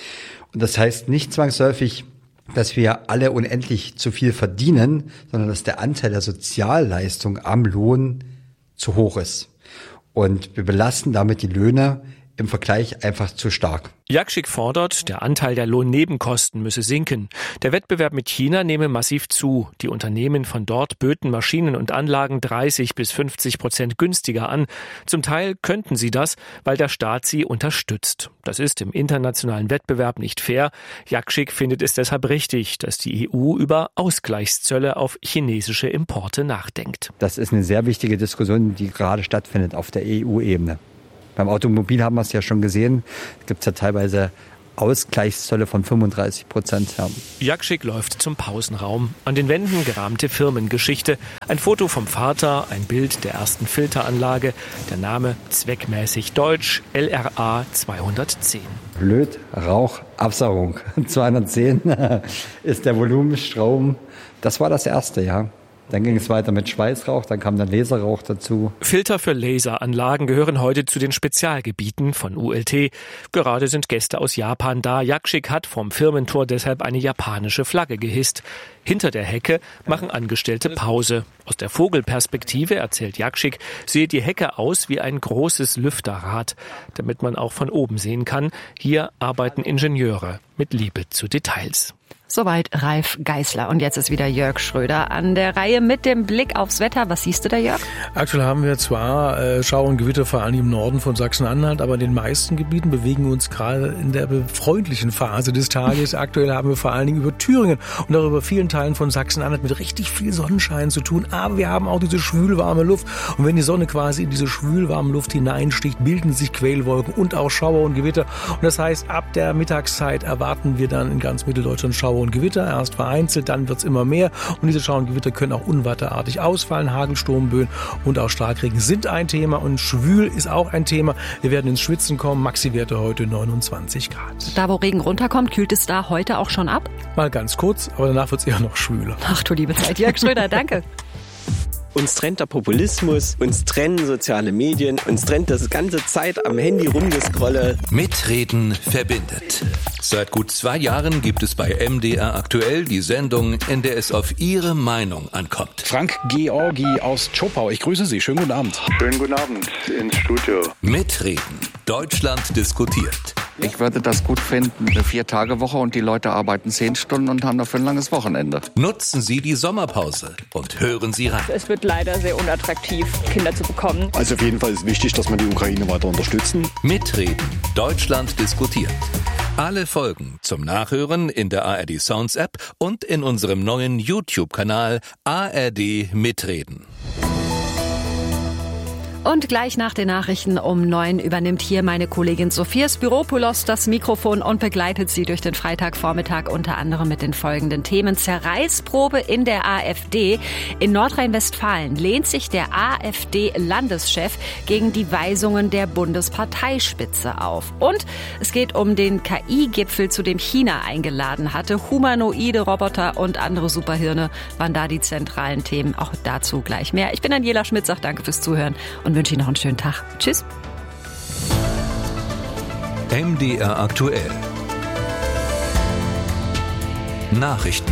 Und das heißt nicht zwangsläufig, dass wir alle unendlich zu viel verdienen, sondern dass der Anteil der Sozialleistung am Lohn zu hoch ist. Und wir belasten damit die Löhne im Vergleich einfach zu stark. Jakschik fordert, der Anteil der Lohnnebenkosten müsse sinken. Der Wettbewerb mit China nehme massiv zu. Die Unternehmen von dort böten Maschinen und Anlagen dreißig bis fünfzig Prozent günstiger an. Zum Teil könnten sie das, weil der Staat sie unterstützt. Das ist im internationalen Wettbewerb nicht fair. Jakschik findet es deshalb richtig, dass die E U über Ausgleichszölle auf chinesische Importe nachdenkt. Das ist eine sehr wichtige Diskussion, die gerade stattfindet auf der E U-Ebene. Beim Automobil haben wir es ja schon gesehen, es gibt ja teilweise Ausgleichszölle von fünfunddreißig Prozent. Ja. Jakschik läuft zum Pausenraum. An den Wänden gerahmte Firmengeschichte. Ein Foto vom Vater, ein Bild der ersten Filteranlage. Der Name zweckmäßig deutsch, L R A zweihundertzehn. Blöd, Rauch, Absaugung. zweihundertzehn ist der Volumenstrom. Das war das erste, ja. Dann ging es weiter mit Schweißrauch, dann kam dann Laserrauch dazu. Filter für Laseranlagen gehören heute zu den Spezialgebieten von U L T. Gerade sind Gäste aus Japan da. Jakschik hat vom Firmentor deshalb eine japanische Flagge gehisst. Hinter der Hecke machen Angestellte Pause. Aus der Vogelperspektive, erzählt Jakschik, sehe die Hecke aus wie ein großes Lüfterrad, damit man auch von oben sehen kann. Hier arbeiten Ingenieure mit Liebe zu Details. Soweit Ralf Geißler. Und jetzt ist wieder Jörg Schröder an der Reihe mit dem Blick aufs Wetter. Was siehst du da, Jörg? Aktuell haben wir zwar äh, Schauer und Gewitter vor allem im Norden von Sachsen-Anhalt, aber in den meisten Gebieten bewegen wir uns gerade in der freundlichen Phase des Tages. Aktuell haben wir vor allen Dingen über Thüringen und auch über vielen Teilen von Sachsen-Anhalt mit richtig viel Sonnenschein zu tun. Aber wir haben auch diese schwülwarme Luft. Und wenn die Sonne quasi in diese schwülwarme Luft hineinsticht, bilden sich Quellwolken und auch Schauer und Gewitter. Und das heißt, ab der Mittagszeit erwarten wir dann in ganz Mitteldeutschland Schauer und Gewitter, erst vereinzelt, dann wird es immer mehr und diese Schauer und Gewitter können auch unwetterartig ausfallen. Hagelsturmböen und auch Starkregen sind ein Thema und schwül ist auch ein Thema. Wir werden ins Schwitzen kommen, Maxi-Werte heute neunundzwanzig Grad. Da, wo Regen runterkommt, kühlt es da heute auch schon ab? Mal ganz kurz, aber danach wird es eher noch schwüler. Ach du liebe Zeit, Jörg Schröder, danke. Uns trennt der Populismus, uns trennen soziale Medien, uns trennt das ganze Zeit am Handy rumgescrolle. Mitreden verbindet. Seit gut zwei Jahren gibt es bei M D R aktuell die Sendung, in der es auf Ihre Meinung ankommt. Frank Georgi aus Zschopau, ich grüße Sie. Schönen guten Abend. Schönen guten Abend ins Studio. Mitreden. Deutschland diskutiert. Ich würde das gut finden, eine Vier-Tage-Woche und die Leute arbeiten zehn Stunden und haben dafür ein langes Wochenende. Nutzen Sie die Sommerpause und hören Sie rein. Es wird leider sehr unattraktiv, Kinder zu bekommen. Also auf jeden Fall ist wichtig, dass wir die Ukraine weiter unterstützen. Mitreden. Deutschland diskutiert. Alle Folgen zum Nachhören in der A R D Sounds App und in unserem neuen YouTube-Kanal A R D Mitreden. Und gleich nach den Nachrichten um neun übernimmt hier meine Kollegin Sophia Spiropoulos das Mikrofon und begleitet Sie durch den Freitagvormittag unter anderem mit den folgenden Themen. Zerreißprobe in der AfD. In Nordrhein-Westfalen lehnt sich der AfD-Landeschef gegen die Weisungen der Bundesparteispitze auf. Und es geht um den K I-Gipfel, zu dem China eingeladen hatte. Humanoide Roboter und andere Superhirne waren da die zentralen Themen. Auch dazu gleich mehr. Ich bin Daniela Schmidt, sag danke fürs Zuhören und wünsche Ihnen noch einen schönen Tag. Tschüss. M D R aktuell. Nachrichten.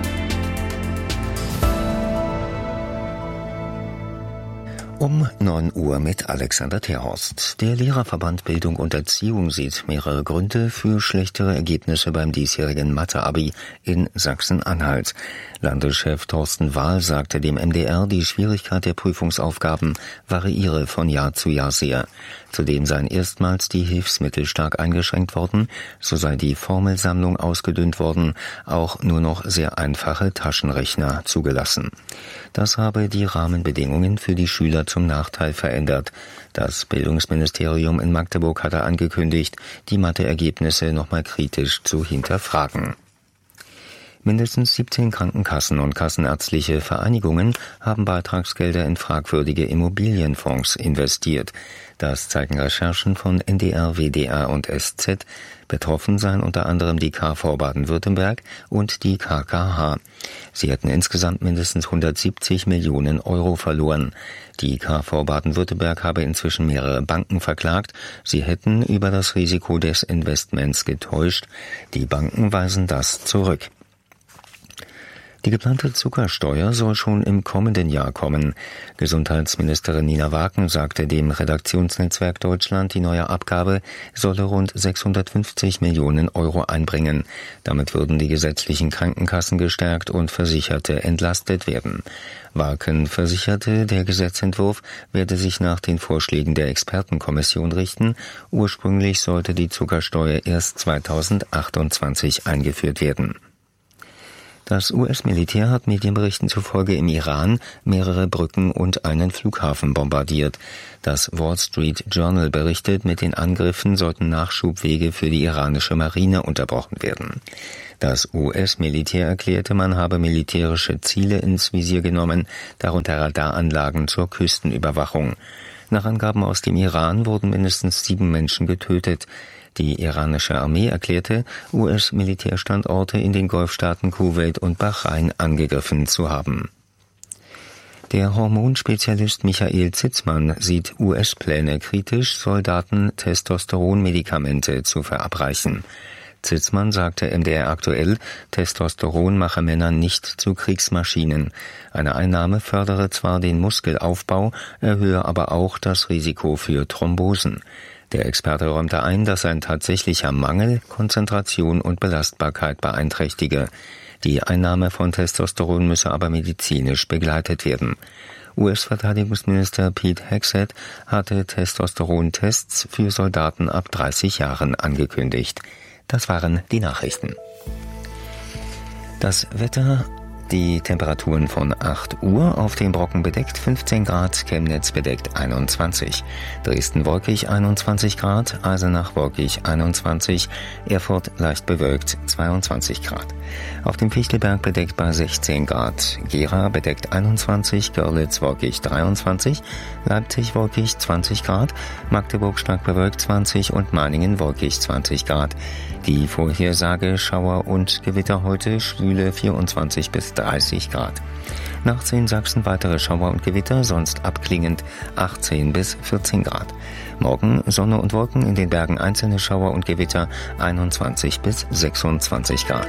Um neun Uhr mit Alexander Terhorst. Der Lehrerverband Bildung und Erziehung sieht mehrere Gründe für schlechtere Ergebnisse beim diesjährigen Mathe-Abi in Sachsen-Anhalt. Landeschef Thorsten Wahl sagte dem M D R, die Schwierigkeit der Prüfungsaufgaben variiere von Jahr zu Jahr sehr. Zudem seien erstmals die Hilfsmittel stark eingeschränkt worden, so sei die Formelsammlung ausgedünnt worden, auch nur noch sehr einfache Taschenrechner zugelassen. Das habe die Rahmenbedingungen für die Schüler zum Nachteil verändert. Das Bildungsministerium in Magdeburg hatte angekündigt, die Matheergebnisse nochmal kritisch zu hinterfragen. Mindestens siebzehn Krankenkassen und kassenärztliche Vereinigungen haben Beitragsgelder in fragwürdige Immobilienfonds investiert. Das zeigen Recherchen von N D R, W D R und S Z. Betroffen seien unter anderem die K V Baden-Württemberg und die K K H. Sie hätten insgesamt mindestens hundertsiebzig Millionen Euro verloren. Die K V Baden-Württemberg habe inzwischen mehrere Banken verklagt. Sie hätten über das Risiko des Investments getäuscht. Die Banken weisen das zurück. Die geplante Zuckersteuer soll schon im kommenden Jahr kommen. Gesundheitsministerin Nina Waken sagte dem Redaktionsnetzwerk Deutschland, die neue Abgabe solle rund sechshundertfünfzig Millionen Euro einbringen. Damit würden die gesetzlichen Krankenkassen gestärkt und Versicherte entlastet werden. Waken versicherte, der Gesetzentwurf werde sich nach den Vorschlägen der Expertenkommission richten. Ursprünglich sollte die Zuckersteuer erst zweitausendachtundzwanzig eingeführt werden. Das U S-Militär hat Medienberichten zufolge im Iran mehrere Brücken und einen Flughafen bombardiert. Das Wall Street Journal berichtet, mit den Angriffen sollten Nachschubwege für die iranische Marine unterbrochen werden. Das U S-Militär erklärte, man habe militärische Ziele ins Visier genommen, darunter Radaranlagen zur Küstenüberwachung. Nach Angaben aus dem Iran wurden mindestens sieben Menschen getötet. Die iranische Armee erklärte, U S-Militärstandorte in den Golfstaaten Kuwait und Bahrain angegriffen zu haben. Der Hormonspezialist Michael Zitzmann sieht U S-Pläne kritisch, Soldaten Testosteronmedikamente zu verabreichen. Zitzmann sagte M D R aktuell, Testosteron mache Männer nicht zu Kriegsmaschinen. Eine Einnahme fördere zwar den Muskelaufbau, erhöhe aber auch das Risiko für Thrombosen. Der Experte räumte ein, dass ein tatsächlicher Mangel Konzentration und Belastbarkeit beeinträchtige. Die Einnahme von Testosteron müsse aber medizinisch begleitet werden. U S-Verteidigungsminister Pete Hegseth hatte Testosterontests für Soldaten ab dreißig Jahren angekündigt. Das waren die Nachrichten. Das Wetter. Die Temperaturen von acht Uhr, auf den Brocken bedeckt fünfzehn Grad, Chemnitz bedeckt einundzwanzig, Dresden wolkig einundzwanzig Grad, Eisenach wolkig einundzwanzig, Erfurt leicht bewölkt zweiundzwanzig Grad. Auf dem Fichtelberg bedeckt bei sechzehn Grad, Gera bedeckt einundzwanzig, Görlitz wolkig dreiundzwanzig, Leipzig wolkig zwanzig Grad, Magdeburg stark bewölkt zwanzig und Meiningen wolkig zwanzig Grad. Die Vorhersage Schauer und Gewitter heute schwüle vierundzwanzig bis dreißig Grad. Nachts in Sachsen weitere Schauer und Gewitter, sonst abklingend achtzehn bis vierzehn Grad. Morgen Sonne und Wolken, in den Bergen einzelne Schauer und Gewitter, einundzwanzig bis sechsundzwanzig Grad.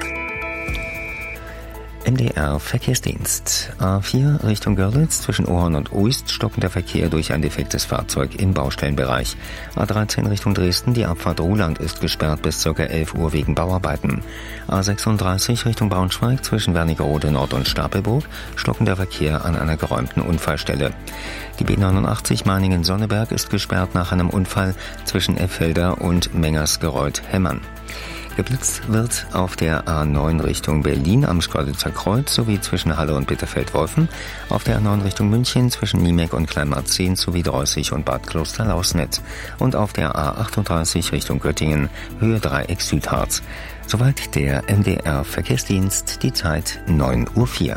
M D R Verkehrsdienst. A vier Richtung Görlitz zwischen Ohrhorn und Uist stockender Verkehr durch ein defektes Fahrzeug im Baustellenbereich. A dreizehn Richtung Dresden, die Abfahrt Ruhland ist gesperrt bis ca. elf Uhr wegen Bauarbeiten. A sechsunddreißig Richtung Braunschweig zwischen Wernigerode Nord und Stapelburg stockender Verkehr an einer geräumten Unfallstelle. Die B neunundachtzig Meiningen-Sonneberg ist gesperrt nach einem Unfall zwischen Effelder und Mengersgereuth-Hemmern. Geblitzt wird auf der A neun Richtung Berlin am Schkeuditzer Kreuz sowie zwischen Halle und Bitterfeld-Wolfen, auf der A neun Richtung München zwischen Niemek und Kleinmarzehn sowie Dreußig und Bad Kloster-Lausnitz und auf der A achtunddreißig Richtung Göttingen Höhe Dreieck Südharz. Soweit der M D R Verkehrsdienst, die Zeit neun Uhr vier.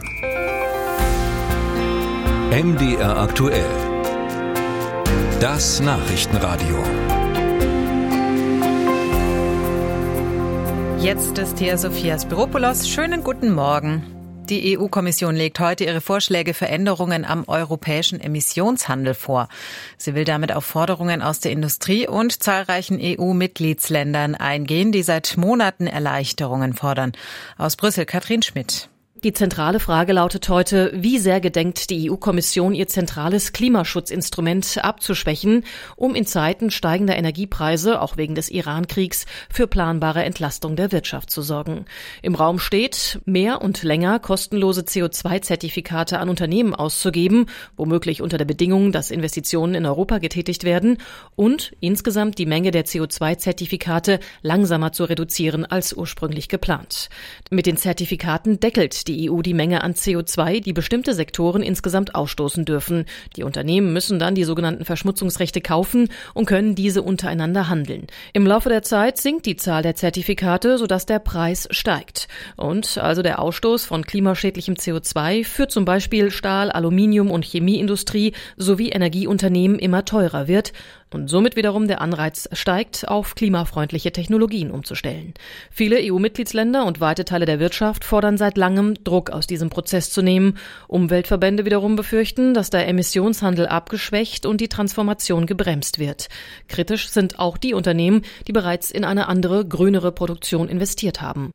M D R aktuell. Das Nachrichtenradio. Jetzt ist hier Sophia Spiropoulos. Schönen guten Morgen. Die E U-Kommission legt heute ihre Vorschläge für Änderungen am europäischen Emissionshandel vor. Sie will damit auf Forderungen aus der Industrie und zahlreichen E U-Mitgliedsländern eingehen, die seit Monaten Erleichterungen fordern. Aus Brüssel Katrin Schmidt. Die zentrale Frage lautet heute, wie sehr gedenkt die E U-Kommission ihr zentrales Klimaschutzinstrument abzuschwächen, um in Zeiten steigender Energiepreise, auch wegen des Iran-Kriegs, für planbare Entlastung der Wirtschaft zu sorgen. Im Raum steht, mehr und länger kostenlose C O zwei Zertifikate an Unternehmen auszugeben, womöglich unter der Bedingung, dass Investitionen in Europa getätigt werden, und insgesamt die Menge der C O zwei Zertifikate langsamer zu reduzieren als ursprünglich geplant. Mit den Zertifikaten deckelt die die E U die Menge an C O zwei, die bestimmte Sektoren insgesamt ausstoßen dürfen. Die Unternehmen müssen dann die sogenannten Verschmutzungsrechte kaufen und können diese untereinander handeln. Im Laufe der Zeit sinkt die Zahl der Zertifikate, sodass der Preis steigt. Und also der Ausstoß von klimaschädlichem C O zwei für zum Beispiel Stahl-, Aluminium- und Chemieindustrie sowie Energieunternehmen immer teurer wird und somit wiederum der Anreiz steigt, auf klimafreundliche Technologien umzustellen. Viele E U-Mitgliedsländer und weite Teile der Wirtschaft fordern seit langem, Druck aus diesem Prozess zu nehmen. Umweltverbände wiederum befürchten, dass der Emissionshandel abgeschwächt und die Transformation gebremst wird. Kritisch sind auch die Unternehmen, die bereits in eine andere, grünere Produktion investiert haben.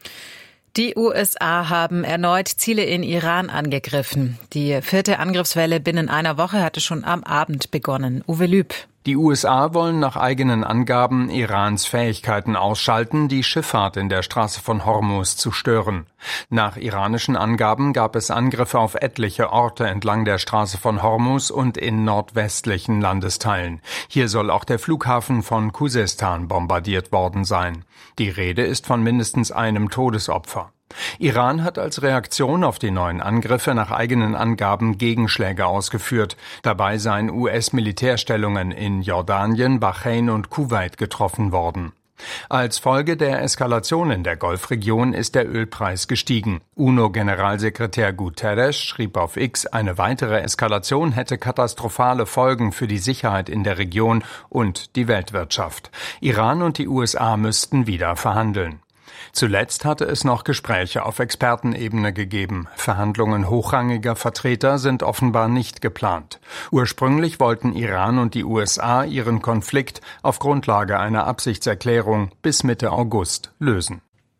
Die U S A haben erneut Ziele in Iran angegriffen. Die vierte Angriffswelle binnen einer Woche hatte schon am Abend begonnen. Uwe Lüb. Die U S A wollen nach eigenen Angaben Irans Fähigkeiten ausschalten, die Schifffahrt in der Straße von Hormuz zu stören. Nach iranischen Angaben gab es Angriffe auf etliche Orte entlang der Straße von Hormuz und in nordwestlichen Landesteilen. Hier soll auch der Flughafen von Khuzestan bombardiert worden sein. Die Rede ist von mindestens einem Todesopfer. Iran hat als Reaktion auf die neuen Angriffe nach eigenen Angaben Gegenschläge ausgeführt. Dabei seien U S-Militärstellungen in Jordanien, Bahrain und Kuwait getroffen worden. Als Folge der Eskalation in der Golfregion ist der Ölpreis gestiegen. UNO-Generalsekretär Guterres schrieb auf X, eine weitere Eskalation hätte katastrophale Folgen für die Sicherheit in der Region und die Weltwirtschaft. Iran und die U S A müssten wieder verhandeln. Zuletzt hatte es noch Gespräche auf Expertenebene gegeben. Verhandlungen hochrangiger Vertreter sind offenbar nicht geplant. Ursprünglich wollten Iran und die U S A ihren Konflikt auf Grundlage einer Absichtserklärung bis Mitte August lösen.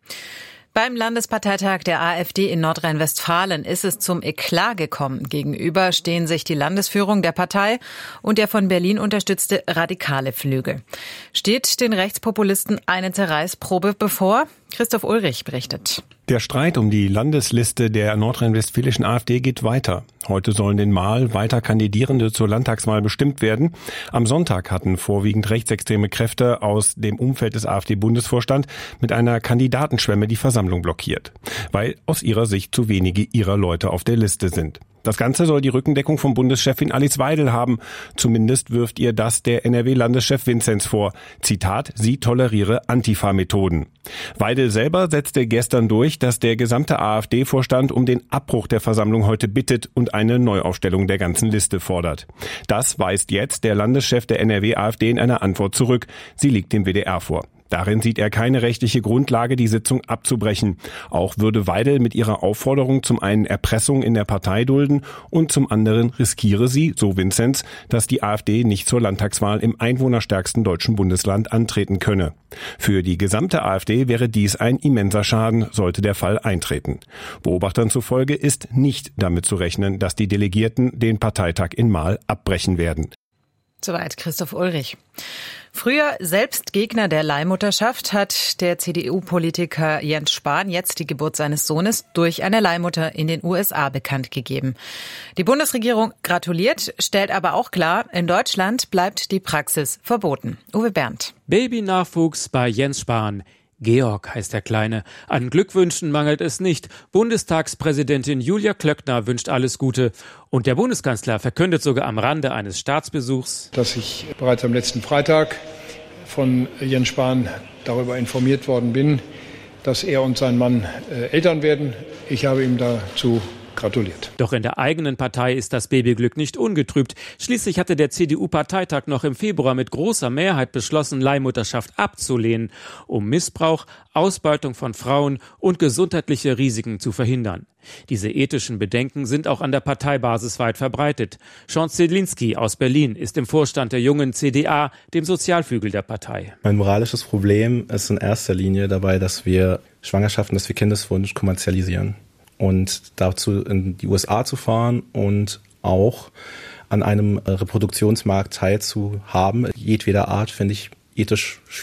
Beim Landesparteitag der AfD in Nordrhein-Westfalen ist es zum Eklat gekommen. Gegenüber stehen sich die Landesführung der Partei und der von Berlin unterstützte radikale Flügel. Steht den Rechtspopulisten eine Zerreißprobe bevor? Christoph Ulrich berichtet. Der Streit um die Landesliste der nordrhein-westfälischen AfD geht weiter. Heute sollen in Marl weiter Kandidierende zur Landtagswahl bestimmt werden. Am Sonntag hatten vorwiegend rechtsextreme Kräfte aus dem Umfeld des AfD-Bundesvorstands mit einer Kandidatenschwemme die Versammlung blockiert, weil aus ihrer Sicht zu wenige ihrer Leute auf der Liste sind. Das Ganze soll die Rückendeckung von Bundeschefin Alice Weidel haben. Zumindest wirft ihr das der N R W-Landeschef Vinzenz vor. Zitat, sie toleriere Antifa-Methoden. Weidel selber setzte gestern durch, dass der gesamte AfD-Vorstand um den Abbruch der Versammlung heute bittet und eine Neuaufstellung der ganzen Liste fordert. Das weist jetzt der Landeschef der N R W-AfD in einer Antwort zurück. Sie liegt dem W D R vor. Darin sieht er keine rechtliche Grundlage, die Sitzung abzubrechen. Auch würde Weidel mit ihrer Aufforderung zum einen Erpressung in der Partei dulden und zum anderen riskiere sie, so Vinzenz, dass die AfD nicht zur Landtagswahl im einwohnerstärksten deutschen Bundesland antreten könne. Für die gesamte AfD wäre dies ein immenser Schaden, sollte der Fall eintreten. Beobachtern zufolge ist nicht damit zu rechnen, dass die Delegierten den Parteitag in Marl abbrechen werden. Soweit Christoph Ulrich. Früher selbst Gegner der Leihmutterschaft hat der C D U-Politiker Jens Spahn jetzt die Geburt seines Sohnes durch eine Leihmutter in den U S A bekannt gegeben. Die Bundesregierung gratuliert, stellt aber auch klar, in Deutschland bleibt die Praxis verboten. Uwe Berndt. Babynachwuchs bei Jens Spahn. Georg heißt der Kleine. An Glückwünschen mangelt es nicht. Bundestagspräsidentin Julia Klöckner wünscht alles Gute. Und der Bundeskanzler verkündet sogar am Rande eines Staatsbesuchs, dass ich bereits am letzten Freitag von Jens Spahn darüber informiert worden bin, dass er und sein Mann äh, Eltern werden. Ich habe ihm dazu gratuliert. Doch in der eigenen Partei ist das Babyglück nicht ungetrübt. Schließlich hatte der C D U-Parteitag noch im Februar mit großer Mehrheit beschlossen, Leihmutterschaft abzulehnen, um Missbrauch, Ausbeutung von Frauen und gesundheitliche Risiken zu verhindern. Diese ethischen Bedenken sind auch an der Parteibasis weit verbreitet. Sean Zedlinski aus Berlin ist im Vorstand der jungen C D A, dem Sozialflügel der Partei. Mein moralisches Problem ist in erster Linie dabei, dass wir Schwangerschaften, dass wir Kindeswunsch kommerzialisieren. Und dazu in die U S A zu fahren und auch an einem Reproduktionsmarkt teilzuhaben, jedweder Art, finde ich ethisch schwierig.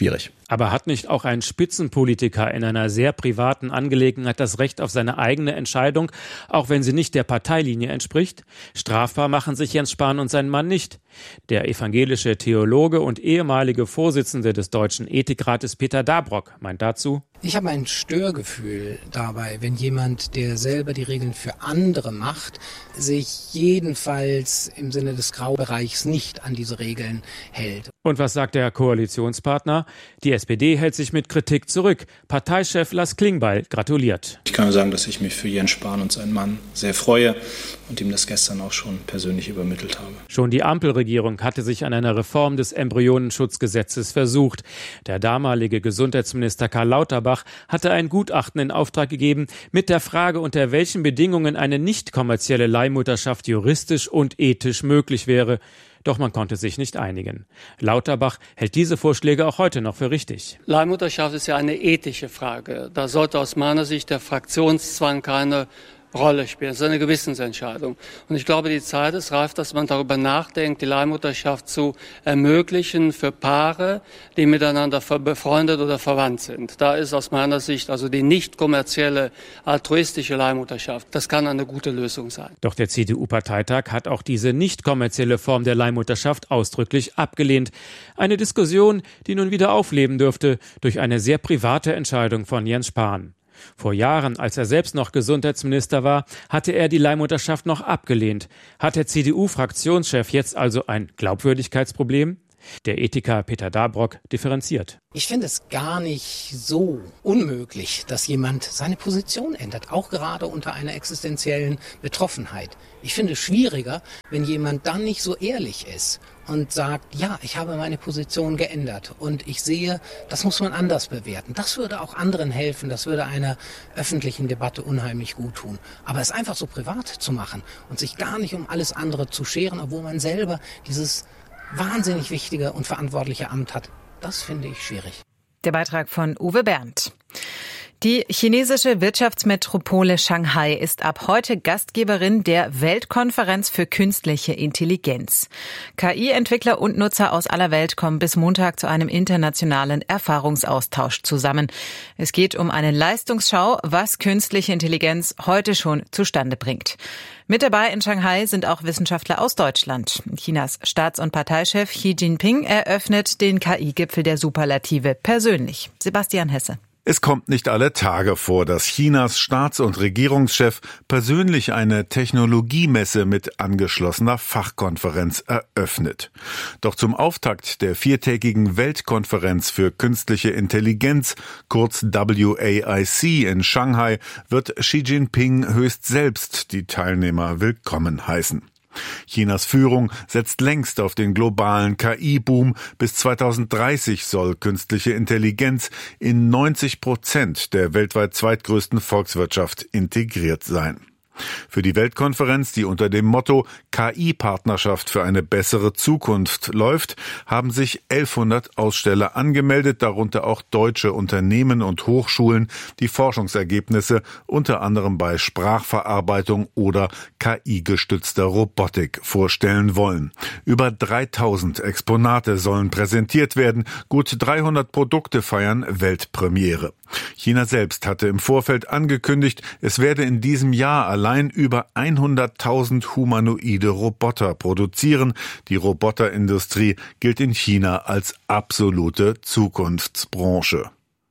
Aber hat nicht auch ein Spitzenpolitiker in einer sehr privaten Angelegenheit das Recht auf seine eigene Entscheidung, auch wenn sie nicht der Parteilinie entspricht? Strafbar machen sich Jens Spahn und sein Mann nicht. Der evangelische Theologe und ehemalige Vorsitzende des Deutschen Ethikrates Peter Dabrock meint dazu: Ich habe ein Störgefühl dabei, wenn jemand, der selber die Regeln für andere macht, sich jedenfalls im Sinne des Graubereichs nicht an diese Regeln hält. Und was sagt der Koalitionspartner? Die S P D hält sich mit Kritik zurück. Parteichef Lars Klingbeil gratuliert. Ich kann nur sagen, dass ich mich für Jens Spahn und seinen Mann sehr freue und ihm das gestern auch schon persönlich übermittelt habe. Schon die Ampelregierung hatte sich an einer Reform des Embryonenschutzgesetzes versucht. Der damalige Gesundheitsminister Karl Lauterbach hatte ein Gutachten in Auftrag gegeben mit der Frage, unter welchen Bedingungen eine nicht kommerzielle Leihmutterschaft juristisch und ethisch möglich wäre. Doch man konnte sich nicht einigen. Lauterbach hält diese Vorschläge auch heute noch für richtig. Leihmutterschaft ist ja eine ethische Frage. Da sollte aus meiner Sicht der Fraktionszwang keine Rolle spielen. Das ist eine Gewissensentscheidung. Und ich glaube, die Zeit ist reif, dass man darüber nachdenkt, die Leihmutterschaft zu ermöglichen für Paare, die miteinander befreundet oder verwandt sind. Da ist aus meiner Sicht also die nicht kommerzielle, altruistische Leihmutterschaft. Das kann eine gute Lösung sein. Doch der C D U-Parteitag hat auch diese nicht kommerzielle Form der Leihmutterschaft ausdrücklich abgelehnt. Eine Diskussion, die nun wieder aufleben dürfte durch eine sehr private Entscheidung von Jens Spahn. Vor Jahren, als er selbst noch Gesundheitsminister war, hatte er die Leihmutterschaft noch abgelehnt. Hat der C D U-Fraktionschef jetzt also ein Glaubwürdigkeitsproblem? Der Ethiker Peter Dabrock differenziert. Ich finde es gar nicht so unmöglich, dass jemand seine Position ändert, auch gerade unter einer existenziellen Betroffenheit. Ich finde es schwieriger, wenn jemand dann nicht so ehrlich ist und sagt, ja, ich habe meine Position geändert und ich sehe, das muss man anders bewerten. Das würde auch anderen helfen, das würde einer öffentlichen Debatte unheimlich gut tun. Aber es einfach so privat zu machen und sich gar nicht um alles andere zu scheren, obwohl man selber dieses wahnsinnig wichtige und verantwortliche Amt hat, das finde ich schwierig. Der Beitrag von Uwe Berndt. Die chinesische Wirtschaftsmetropole Shanghai ist ab heute Gastgeberin der Weltkonferenz für künstliche Intelligenz. K I-Entwickler und Nutzer aus aller Welt kommen bis Montag zu einem internationalen Erfahrungsaustausch zusammen. Es geht um eine Leistungsschau, was künstliche Intelligenz heute schon zustande bringt. Mit dabei in Shanghai sind auch Wissenschaftler aus Deutschland. Chinas Staats- und Parteichef Xi Jinping eröffnet den K I-Gipfel der Superlative persönlich. Sebastian Hesse. Es kommt nicht alle Tage vor, dass Chinas Staats- und Regierungschef persönlich eine Technologiemesse mit angeschlossener Fachkonferenz eröffnet. Doch zum Auftakt der viertägigen Weltkonferenz für künstliche Intelligenz, kurz W A I C in Shanghai, wird Xi Jinping höchst selbst die Teilnehmer willkommen heißen. Chinas Führung setzt längst auf den globalen K I-Boom. Bis zweitausenddreißig soll künstliche Intelligenz in neunzig Prozent der weltweit zweitgrößten Volkswirtschaft integriert sein. Für die Weltkonferenz, die unter dem Motto K I-Partnerschaft für eine bessere Zukunft läuft, haben sich elfhundert Aussteller angemeldet, darunter auch deutsche Unternehmen und Hochschulen, die Forschungsergebnisse unter anderem bei Sprachverarbeitung oder K I-gestützter Robotik vorstellen wollen. Über dreitausend Exponate sollen präsentiert werden, gut dreihundert Produkte feiern Weltpremiere. China selbst hatte im Vorfeld angekündigt, es werde in diesem Jahr allein über hunderttausend humanoide Roboter produzieren. Die Roboterindustrie gilt in China als absolute Zukunftsbranche.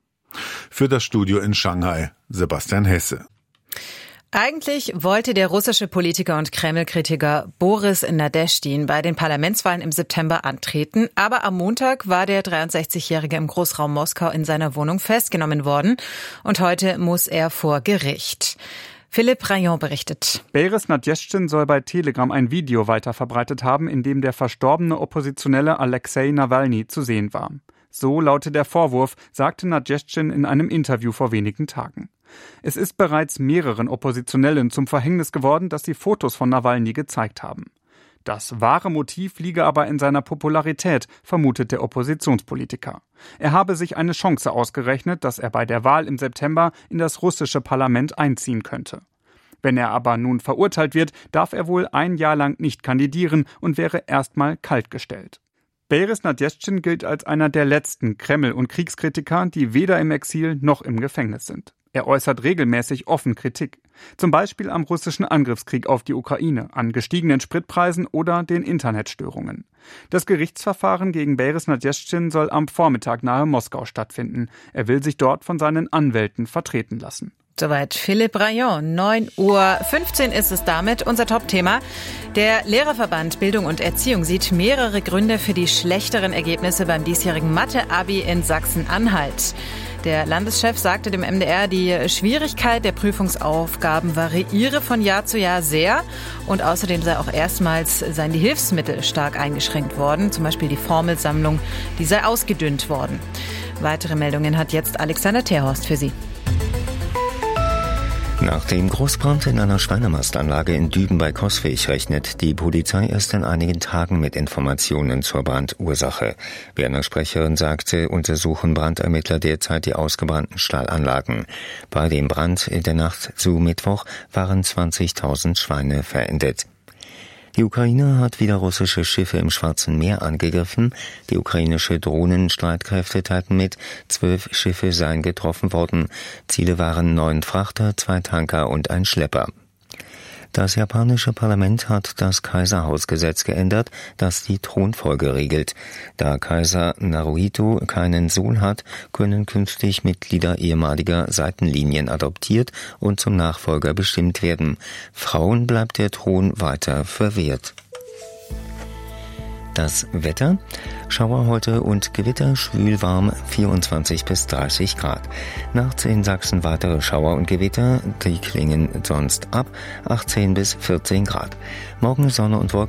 Für das Studio in Shanghai, Sebastian Hesse. Eigentlich wollte der russische Politiker und Kreml-Kritiker Boris Nadeschdin bei den Parlamentswahlen im September antreten, aber am Montag war der dreiundsechzigjährige im Großraum Moskau in seiner Wohnung festgenommen worden und heute muss er vor Gericht. Philipp Rayon berichtet. Boris Nadeschdin soll bei Telegram ein Video weiterverbreitet haben, in dem der verstorbene Oppositionelle Alexei Nawalny zu sehen war. So lautet der Vorwurf, sagte Nadeschdin in einem Interview vor wenigen Tagen. Es ist bereits mehreren Oppositionellen zum Verhängnis geworden, dass sie Fotos von Nawalny gezeigt haben. Das wahre Motiv liege aber in seiner Popularität, vermutet der Oppositionspolitiker. Er habe sich eine Chance ausgerechnet, dass er bei der Wahl im September in das russische Parlament einziehen könnte. Wenn er aber nun verurteilt wird, darf er wohl ein Jahr lang nicht kandidieren und wäre erstmal kaltgestellt. Boris Nadjezdin gilt als einer der letzten Kreml- und Kriegskritiker, die weder im Exil noch im Gefängnis sind. Er äußert regelmäßig offen Kritik. Zum Beispiel am russischen Angriffskrieg auf die Ukraine, an gestiegenen Spritpreisen oder den Internetstörungen. Das Gerichtsverfahren gegen Boris Nadjezdin soll am Vormittag nahe Moskau stattfinden. Er will sich dort von seinen Anwälten vertreten lassen. Soweit Philipp Rayon. neun Uhr fünfzehn ist es damit. Unser Top-Thema. Der Lehrerverband Bildung und Erziehung sieht mehrere Gründe für die schlechteren Ergebnisse beim diesjährigen Mathe-Abi in Sachsen-Anhalt. Der Landeschef sagte dem M D R, die Schwierigkeit der Prüfungsaufgaben variiere von Jahr zu Jahr sehr. Und außerdem sei auch erstmals seien die Hilfsmittel stark eingeschränkt worden. Zum Beispiel die Formelsammlung, die sei ausgedünnt worden. Weitere Meldungen hat jetzt Alexander Terhorst für Sie. Nach dem Großbrand in einer Schweinemastanlage in Düben bei Coswig rechnet die Polizei erst in einigen Tagen mit Informationen zur Brandursache. Wie eine Sprecherin sagte, untersuchen Brandermittler derzeit die ausgebrannten Stallanlagen. Bei dem Brand in der Nacht zu Mittwoch waren zwanzigtausend Schweine verendet. Die Ukraine hat wieder russische Schiffe im Schwarzen Meer angegriffen. Die ukrainische Drohnenstreitkräfte teilten mit, zwölf Schiffe seien getroffen worden. Ziele waren neun Frachter, zwei Tanker und ein Schlepper. Das japanische Parlament hat das Kaiserhausgesetz geändert, das die Thronfolge regelt. Da Kaiser Naruhito keinen Sohn hat, können künftig Mitglieder ehemaliger Seitenlinien adoptiert und zum Nachfolger bestimmt werden. Frauen bleibt der Thron weiter verwehrt. Das Wetter: Schauer heute und Gewitter, schwül warm, vierundzwanzig bis dreißig Grad. Nachts in Sachsen weitere Schauer und Gewitter, die klingen sonst ab, achtzehn bis vierzehn Grad. Morgen Sonne und Wolken.